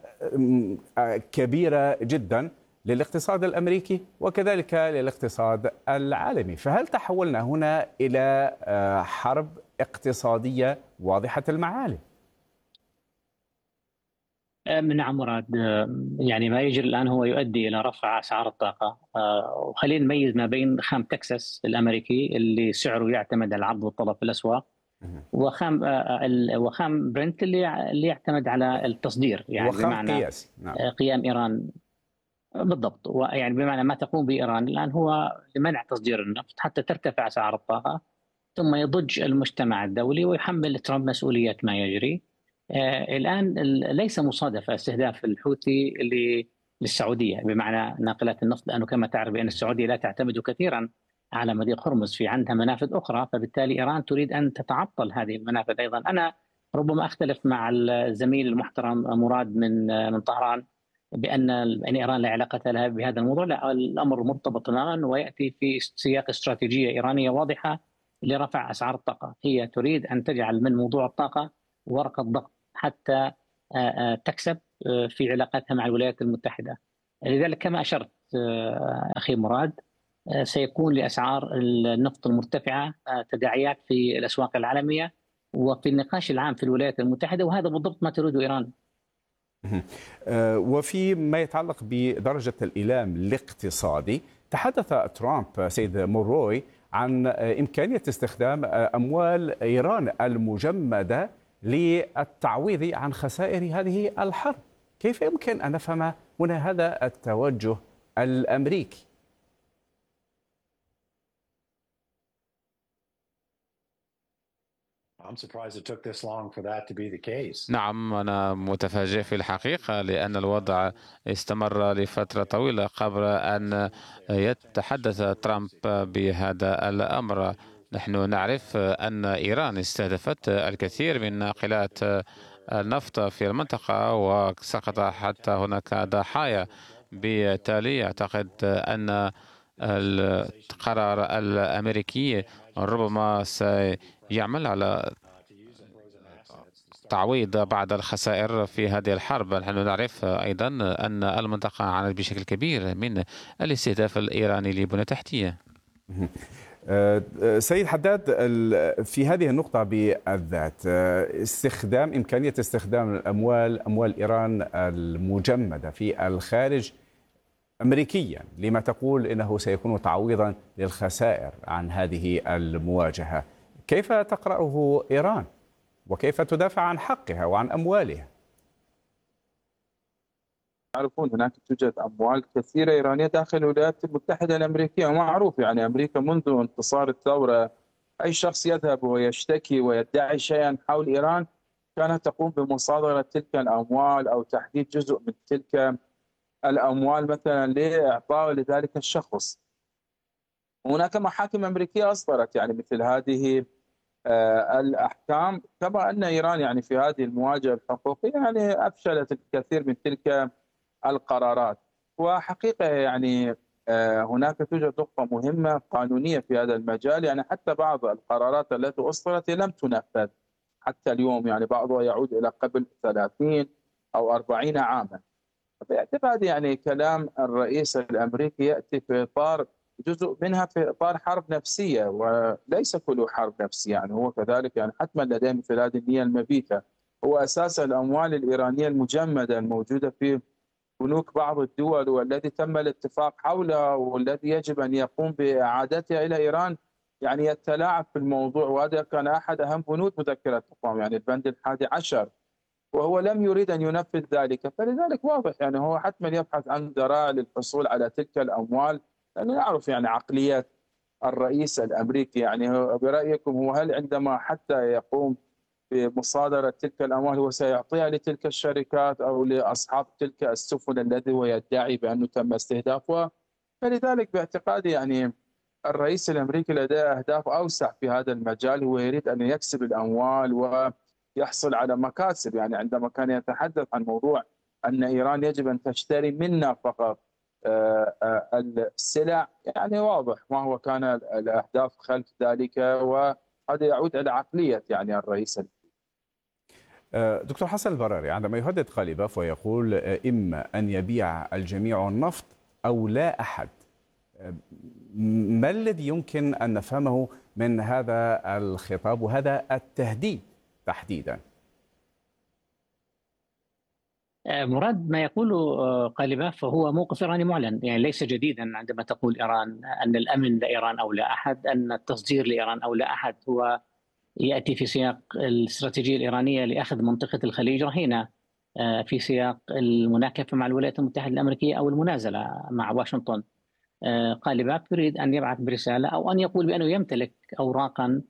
كبيرة جدا للاقتصاد الأمريكي وكذلك للاقتصاد العالمي. فهل تحولنا هنا إلى حرب اقتصادية واضحة المعالم؟ نعم مراد، يعني ما يجري الآن هو يؤدي إلى رفع أسعار الطاقة. وخلينا نميز ما بين خام تكساس الأمريكي اللي سعره يعتمد على العرض والطلب في الأسواق، وخام وخام برنت اللي اللي يعتمد على التصدير، يعني بمعنى قياسي. نعم. قيام إيران بالضبط، ويعني بمعنى ما تقوم به إيران الآن هو لمنع تصدير النفط حتى ترتفع أسعار الطاقة، ثم يضج المجتمع الدولي ويحمل ترامب مسؤولية ما يجري. الآن ليس مصادفة استهداف الحوثي للسعودية بمعنى ناقلات النفط، لأنه كما تعرف بأن السعودية لا تعتمد كثيرا على مضيق هرمز، في عندها منافذ أخرى، فبالتالي إيران تريد أن تتعطل هذه المنافذ أيضا. أنا ربما أختلف مع الزميل المحترم مراد من من طهران بأن أن إيران لا علاقة لها بهذا الموضوع، لا، الأمر مرتبط تماما ويأتي في سياق استراتيجية إيرانية واضحة لرفع أسعار الطاقة. هي تريد أن تجعل من موضوع الطاقة ورقة ضغط حتى تكسب في علاقاتها مع الولايات المتحدة. لذلك كما أشرت أخي مراد، سيكون لأسعار النفط المرتفعة تداعيات في الأسواق العالمية وفي النقاش العام في الولايات المتحدة، وهذا بالضبط ما تريده إيران. وفي ما يتعلق بدرجة الإيلام الاقتصادي، تحدث ترامب سيد موروي عن إمكانية استخدام أموال إيران المجمدة للتعويض عن خسائر هذه الحرب. كيف يمكن أن نفهم هنا هذا التوجه الأمريكي؟ نعم، أنا متفاجئ في الحقيقة، لأن الوضع استمر لفترة طويلة قبل أن يتحدث ترامب بهذا الأمر. نحن نعرف أن إيران استهدفت الكثير من ناقلات النفط في المنطقة وسقط حتى هناك ضحايا. بالتالي أعتقد أن القرار الأمريكي ربما سيعمل على تعويض بعض الخسائر في هذه الحرب. نحن نعرف أيضا أن المنطقة عانت بشكل كبير من الاستهداف الإيراني للبنى التحتية. سيد حداد، في هذه النقطة بالذات، استخدام إمكانية استخدام الأموال أموال إيران المجمدة في الخارج أمريكيا، لما تقول إنه سيكون تعويضا للخسائر عن هذه المواجهة، كيف تقرأه إيران وكيف تدافع عن حقها وعن أموالها؟ تعرفون هناك توجد أموال كثيرة إيرانية داخل الولايات المتحدة الأمريكية، ومعروف يعني أمريكا منذ انتصار الثورة أي شخص يذهب ويشتكي ويدعي شيئا حول إيران كانت تقوم بمصادرة تلك الأموال أو تحديد جزء من تلك الأموال مثلا لإعطاء لذلك الشخص. هناك محاكم أمريكية أصدرت يعني مثل هذه الأحكام، كما أن إيران يعني في هذه المواجهة الحقوقية يعني أفشلت الكثير من تلك القرارات. وحقيقة يعني هناك توجد نقطة مهمة قانونية في هذا المجال، يعني حتى بعض القرارات التي أصدرت لم تنفذ حتى اليوم، يعني بعضها يعود إلى قبل ثلاثين أو أربعين عاما. باعتقادي يعني كلام الرئيس الأمريكي يأتي في إطار جزء منها في إطار حرب نفسية، وليس كل حرب نفسية، يعني هو كذلك يعني حتما لديه مثل هذه النية المبيتة. هو أساس الأموال الإيرانية المجمدة الموجودة في بنوك بعض الدول والذي تم الاتفاق حولها والذي يجب أن يقوم بإعادتها إلى إيران يعني يتلاعب في الموضوع، وهذا كان أحد أهم بنود مذكرة الطعام يعني البند الحادي عشر، وهو لم يريد أن ينفذ ذلك. فلذلك واضح يعني هو حتما يبحث عن ذرائع للحصول على تلك الأموال، لأنه نعرف يعني عقليات الرئيس الأمريكي. يعني برأيكم هو هل عندما حتى يقوم بمصادرة تلك الأموال هو سيعطيها لتلك الشركات أو لأصحاب تلك السفن الذي هو يدعي بأنه تم استهدافها؟ فلذلك باعتقادي يعني الرئيس الأمريكي لديه أهداف أوسع في هذا المجال، هو يريد أن يكسب الأموال ويحصل على مكاسب. يعني عندما كان يتحدث عن موضوع أن إيران يجب أن تشتري منا فقط السلع، يعني واضح ما هو كان الأهداف خلف ذلك، وهذا يعود إلى عقلية يعني الرئيس. دكتور حسن البراري، عندما يهدد قليباف ويقول إما أن يبيع الجميع النفط أو لا أحد، ما الذي يمكن أن نفهمه من هذا الخطاب وهذا التهديد تحديدا؟ مراد، ما يقوله قليباف فهو موقف إيراني معلن، يعني ليس جديدا عندما تقول إيران أن الأمن لإيران أو لا أحد، أن التصدير لإيران أو لا أحد، هو يأتي في سياق الاستراتيجية الإيرانية لأخذ منطقة الخليج رهينة في سياق المناكفة مع الولايات المتحدة الأمريكية أو المنازلة مع واشنطن. قليباف يريد أن يبعث برسالة أو أن يقول بأنه يمتلك أوراقا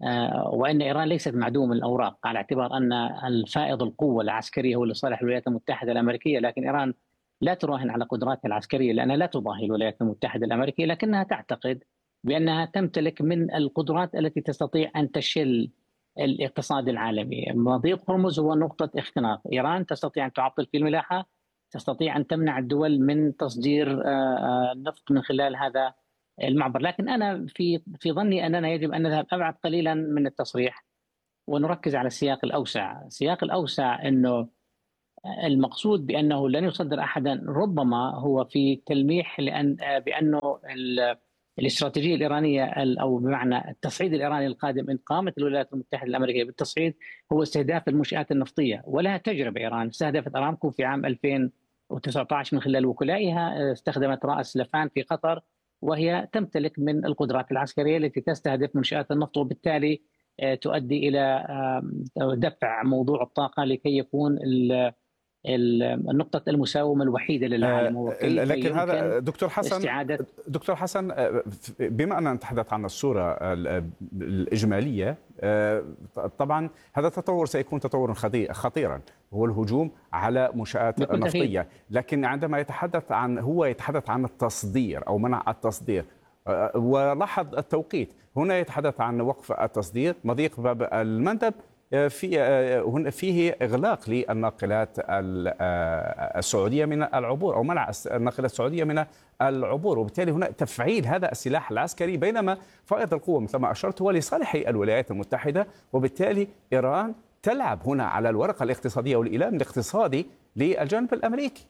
وأن إيران ليست معدوم الأوراق، على اعتبار أن الفائض القوة العسكرية هو لصالح الولايات المتحدة الأمريكية، لكن إيران لا تراهن على قدراتها العسكرية لأنها لا تضاهي الولايات المتحدة الأمريكية، لكنها تعتقد بأنها تمتلك من القدرات التي تستطيع أن تشل الاقتصاد العالمي. مضيق هرمز هو نقطة اختناق، إيران تستطيع أن تعطل في الملاحة، تستطيع أن تمنع الدول من تصدير النفط من خلال هذا المعبر. لكن أنا في في ظني أننا يجب أن نذهب أبعد قليلا من التصريح ونركز على السياق الأوسع. السياق الأوسع أنه المقصود بأنه لن يصدر أحدا ربما هو في تلميح لأن بأنه الاستراتيجية الإيرانية أو بمعنى التصعيد الإيراني القادم إن قامت الولايات المتحدة الأمريكية بالتصعيد هو استهداف المنشآت النفطية. ولها تجربة إيران، استهدفت أرامكو في عام ألفين وتسعة عشر من خلال وكلائها، استخدمت رأس لفان في قطر، وهي تمتلك من القدرات العسكرية التي تستهدف منشآت النفط، وبالتالي تؤدي إلى دفع موضوع الطاقة لكي يكون النقطة المساومة الوحيدة للعالم. هو لكن هذا دكتور حسن استعادة دكتور حسن بما أننا نتحدث عن الصورة الإجمالية، طبعا هذا التطور سيكون تطورا خطيرا، هو الهجوم على منشآت نفطية، لكن عندما يتحدث عن هو يتحدث عن التصدير أو منع التصدير، ولاحظ التوقيت هنا يتحدث عن وقف التصدير، مضيق باب المندب في فيه إغلاق للناقلات السعودية من العبور أو منع الناقلات السعودية من العبور، وبالتالي هنا تفعيل هذا السلاح العسكري، بينما فائض القوة مثل ما أشرت هو لصالح الولايات المتحدة، وبالتالي إيران تلعب هنا على الورقة الاقتصادية والإيلام الاقتصادي للجانب الأمريكي.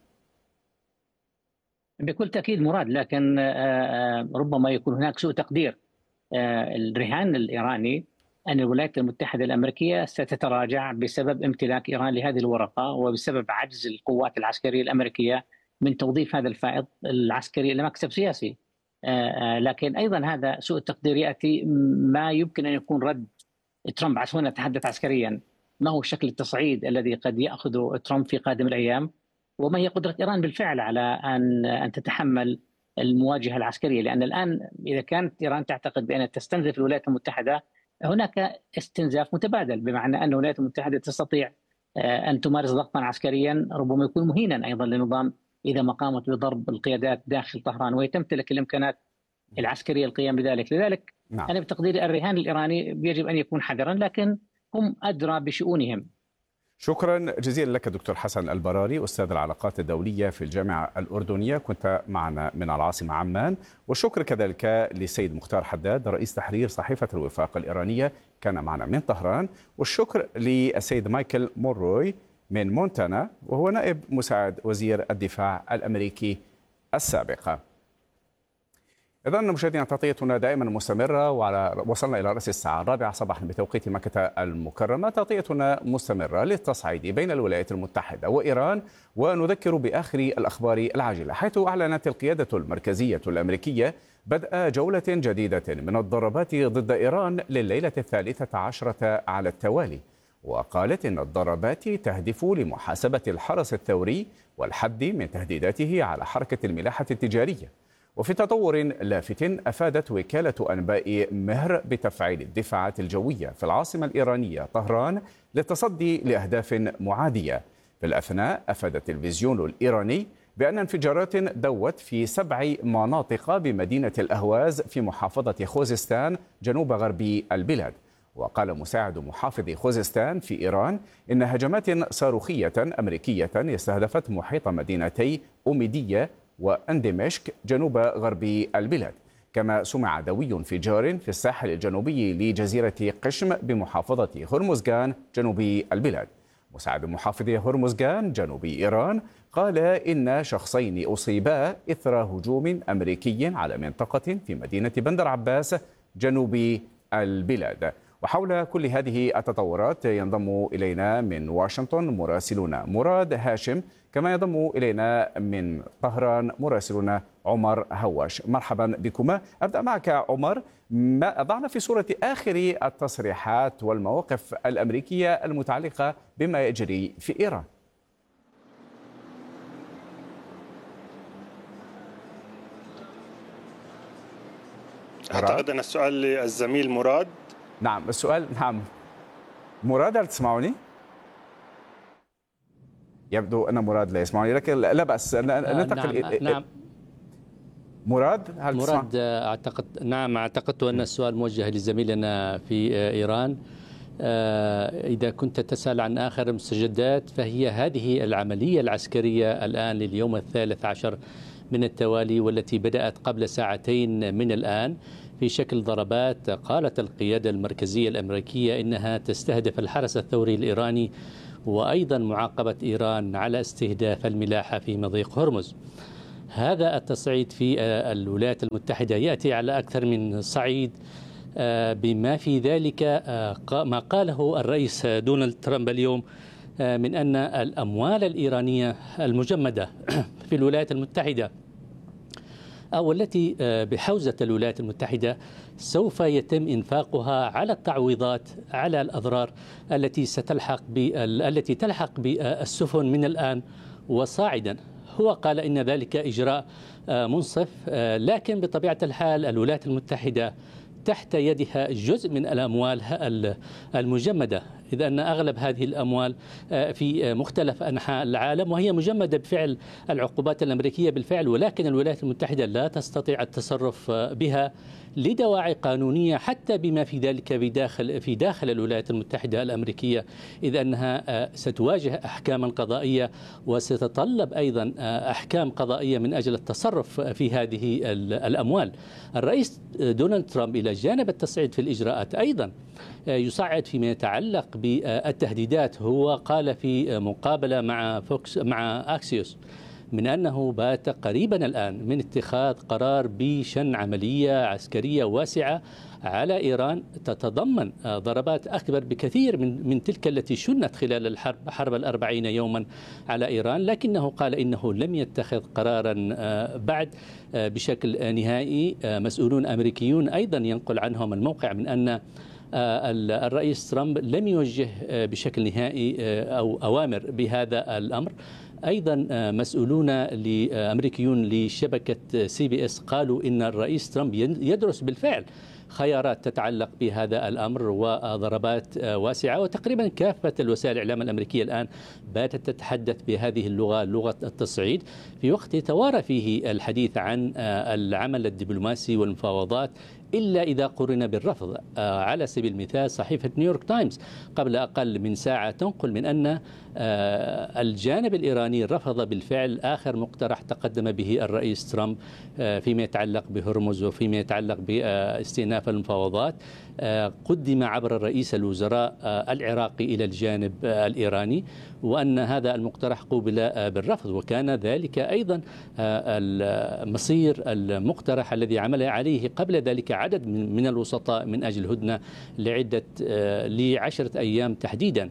بكل تأكيد مراد، لكن ربما يكون هناك سوء تقدير. الرهان الإيراني أن الولايات المتحدة الأمريكية ستتراجع بسبب امتلاك إيران لهذه الورقة، وبسبب عجز القوات العسكرية الأمريكية من توظيف هذا الفائض العسكري لمكسب سياسي. لكن أيضا هذا سوء التقدير يأتي ما يمكن أن يكون رد ترامب. هنا نتحدث عسكريا، ما هو شكل التصعيد الذي قد يأخذه ترامب في قادم الأيام، وما هي قدرة إيران بالفعل على أن أن تتحمل المواجهة العسكرية. لأن الآن إذا كانت إيران تعتقد بأنها تستنزف الولايات المتحدة، هناك استنزاف متبادل، بمعنى أن الولايات المتحدة تستطيع أن تمارس ضغطا عسكريا ربما يكون مهينا أيضا للنظام إذا ما قامت بضرب القيادات داخل طهران، وهي تمتلك الإمكانات العسكرية القيام بذلك. لذلك نعم. أنا بتقديري الرهان الإيراني يجب أن يكون حذرا، لكن هم أدرى بشؤونهم. شكرا جزيلا لك دكتور حسن البراري، أستاذ العلاقات الدولية في الجامعة الأردنية، كنت معنا من العاصمة عمان. والشكر كذلك لسيد مختار حداد رئيس تحرير صحيفة الوفاق الإيرانية، كان معنا من طهران. والشكر للسيد مايكل موروي من مونتانا، وهو نائب مساعد وزير الدفاع الأمريكي السابق. إذا مشاهدينا تغطيتنا دائما مستمرة، وعلى وصلنا إلى رأس الساعة الرابعة صباحا بتوقيت مكة المكرمة. تغطيتنا مستمرة للتصعيد بين الولايات المتحدة وإيران، ونذكر بآخر الأخبار العاجلة، حيث أعلنت القيادة المركزية الأمريكية بدء جولة جديدة من الضربات ضد إيران لليلة الثالثة عشرة على التوالي، وقالت إن الضربات تهدف لمحاسبة الحرس الثوري والحد من تهديداته على حركة الملاحة التجارية. وفي تطور لافت، أفادت وكالة أنباء مهر بتفعيل الدفاعات الجوية في العاصمة الإيرانية طهران للتصدي لأهداف معادية. في الأثناء، أفاد التلفزيون الإيراني بأن انفجارات دوت في سبع مناطق بمدينة الأهواز في محافظة خوزستان جنوب غرب البلاد. وقال مساعد محافظ خوزستان في إيران إن هجمات صاروخية أمريكية استهدفت محيط مدينتي أوميدية واندمشق جنوب غرب البلاد. كما سمع دوي انفجار في الساحل الجنوبي لجزيرة قشم بمحافظة هرمزغان جنوب البلاد. مساعد محافظ هرمزغان جنوب إيران قال إن شخصين أصيبا إثر هجوم أمريكي على منطقة في مدينة بندر عباس جنوب البلاد. وحول كل هذه التطورات ينضم إلينا من واشنطن مراسلنا مراد هاشم، كما ينضم إلينا من طهران مراسلنا عمر هواش. مرحبا بكما. أبدأ معك عمر، ما أضعنا في صورة آخر التصريحات والمواقف الأمريكية المتعلقة بما يجري في إيران. أعتقد أن السؤال للزميل مراد. نعم السؤال. نعم مراد، هل تسمعني؟ يبدو أن مراد لا يسمعني، لكن لا بأس ننتقل. نعم, نعم. مراد هل مراد تسمع؟ أعتقد نعم اعتقدت أن السؤال موجه لزميلنا في إيران. إذا كنت تسأل عن آخر المستجدات، فهي هذه العملية العسكرية الآن لليوم الثالث عشر من التوالي، والتي بدأت قبل ساعتين من الآن في شكل ضربات. قالت القيادة المركزية الأمريكية إنها تستهدف الحرس الثوري الإيراني، وأيضا معاقبة إيران على استهداف الملاحة في مضيق هرمز. هذا التصعيد في الولايات المتحدة يأتي على أكثر من صعيد، بما في ذلك ما قاله الرئيس دونالد ترامب اليوم من أن الأموال الإيرانية المجمدة في الولايات المتحدة أو التي بحوزة الولايات المتحدة سوف يتم إنفاقها على التعويضات على الأضرار التي ستلحق التي تلحق بالسفن من الآن وصاعدا. هو قال إن ذلك إجراء منصف، لكن بطبيعة الحال الولايات المتحدة تحت يدها جزء من الأموال المجمدة، إذ أن أغلب هذه الأموال في مختلف أنحاء العالم، وهي مجمدة بفعل العقوبات الأمريكية بالفعل، ولكن الولايات المتحدة لا تستطيع التصرف بها لدواعي قانونية، حتى بما في ذلك في داخل في داخل الولايات المتحدة الأمريكية، إذ أنها ستواجه أحكاما قضائية وستتطلب أيضا أحكام قضائية من أجل التصرف في هذه الأموال. الرئيس دونالد ترامب إلى جانب التصعيد في الإجراءات أيضا يصعد فيما يتعلق بالتهديدات. هو قال في مقابلة مع فوكس مع أكسيوس من أنه بات قريبا الآن من اتخاذ قرار بشن عملية عسكرية واسعة على إيران تتضمن ضربات أكبر بكثير من من تلك التي شنت خلال الحرب حرب الأربعين يوما على إيران، لكنه قال إنه لم يتخذ قرارا بعد بشكل نهائي. مسؤولون أمريكيون أيضا ينقل عنهم الموقع من أن الرئيس ترامب لم يوجه بشكل نهائي أو أوامر بهذا الأمر. أيضا مسؤولون أمريكيون لشبكة سي بي اس قالوا إن الرئيس ترامب يدرس بالفعل خيارات تتعلق بهذا الأمر وضربات واسعة، وتقريبا كافة الوسائل الإعلام الأمريكية الآن باتت تتحدث بهذه اللغة، لغة التصعيد، في وقت يتوارى فيه الحديث عن العمل الدبلوماسي والمفاوضات، إلا إذا قرن بالرفض. على سبيل المثال صحيفة نيويورك تايمز قبل أقل من ساعة تنقل من أن الجانب الإيراني رفض بالفعل آخر مقترح تقدم به الرئيس ترامب فيما يتعلق بهرمز وفيما يتعلق باستئناف المفاوضات. قدم عبر رئيس الوزراء العراقي إلى الجانب الإيراني، وأن هذا المقترح قوبل بالرفض، وكان ذلك أيضا المصير المقترح الذي عمل عليه قبل ذلك عدد من الوسطاء من أجل هدنة لعدة لعشرة أيام تحديدا.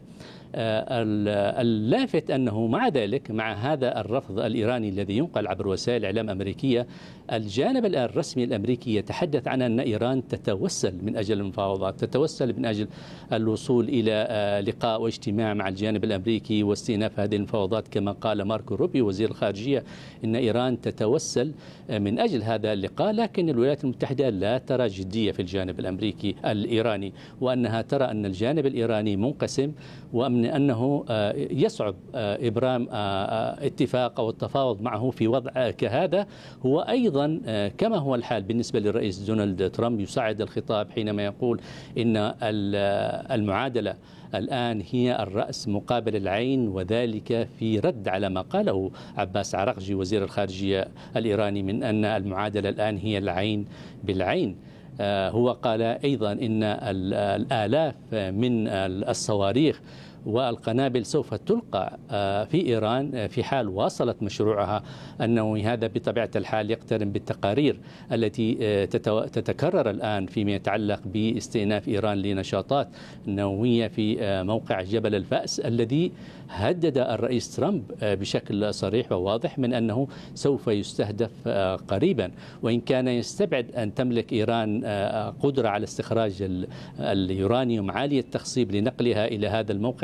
اللافت أنه مع ذلك مع هذا الرفض الإيراني الذي ينقل عبر وسائل الإعلام الأمريكية، الجانب الرسمي الأمريكي يتحدث عن أن إيران تتوسل من أجل المفاوضات، تتوسل من أجل الوصول إلى لقاء واجتماع مع الجانب الأمريكي واستئناف هذه المفاوضات. كما قال ماركو روبيو وزير الخارجية إن إيران تتوسل من أجل هذا اللقاء، لكن الولايات المتحدة لا ترى جدية في الجانب الأمريكي الإيراني، وأنها ترى أن الجانب الإيراني منقسم، ومن أنه يصعب إبرام اتفاق أو التفاوض معه في وضع كهذا. هو أيضا كما هو الحال بالنسبة للرئيس دونالد ترامب يصعد الخطاب حينما يقول إن المعادلة الآن هي الرأس مقابل العين، وذلك في رد على ما قاله عباس عراقجي وزير الخارجية الإيراني من أن المعادلة الآن هي العين بالعين. هو قال أيضا إن الآلاف من الصواريخ والقنابل سوف تلقى في إيران في حال واصلت مشروعها النووي. هذا بطبيعة الحال يقترن بالتقارير التي تتكرر الآن فيما يتعلق باستئناف إيران لنشاطات نووية في موقع جبل الفأس، الذي هدد الرئيس ترامب بشكل صريح وواضح من أنه سوف يستهدف قريبا، وإن كان يستبعد أن تملك إيران قدرة على استخراج اليورانيوم عالي التخصيب لنقلها إلى هذا الموقع.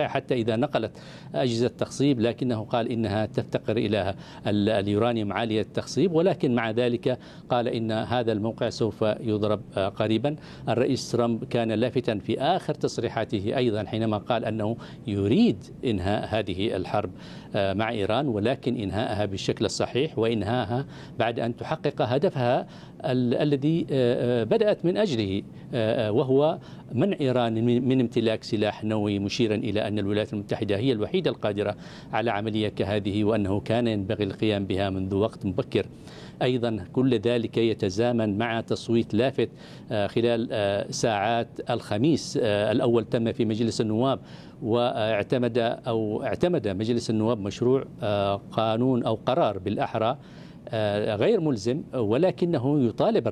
حتى إذا نقلت أجهزة تخصيب، لكنه قال إنها تفتقر إلى اليورانيوم عالية التخصيب، ولكن مع ذلك قال إن هذا الموقع سوف يضرب قريبا. الرئيس ترامب كان لافتا في آخر تصريحاته أيضا حينما قال أنه يريد إنهاء هذه الحرب مع إيران، ولكن إنهاءها بالشكل الصحيح، وإنهاءها بعد أن تحقق هدفها الذي بدأت من أجله، وهو منع إيران من امتلاك سلاح نووي، مشيرا إلى أن الولايات المتحدة هي الوحيدة القادرة على عملية كهذه، وأنه كان ينبغي القيام بها منذ وقت مبكر. أيضا كل ذلك يتزامن مع تصويت لافت خلال ساعات الخميس الأول تم في مجلس النواب، واعتمد أو اعتمد مجلس النواب مشروع قانون أو قرار بالأحرى غير ملزم، ولكنه يطالب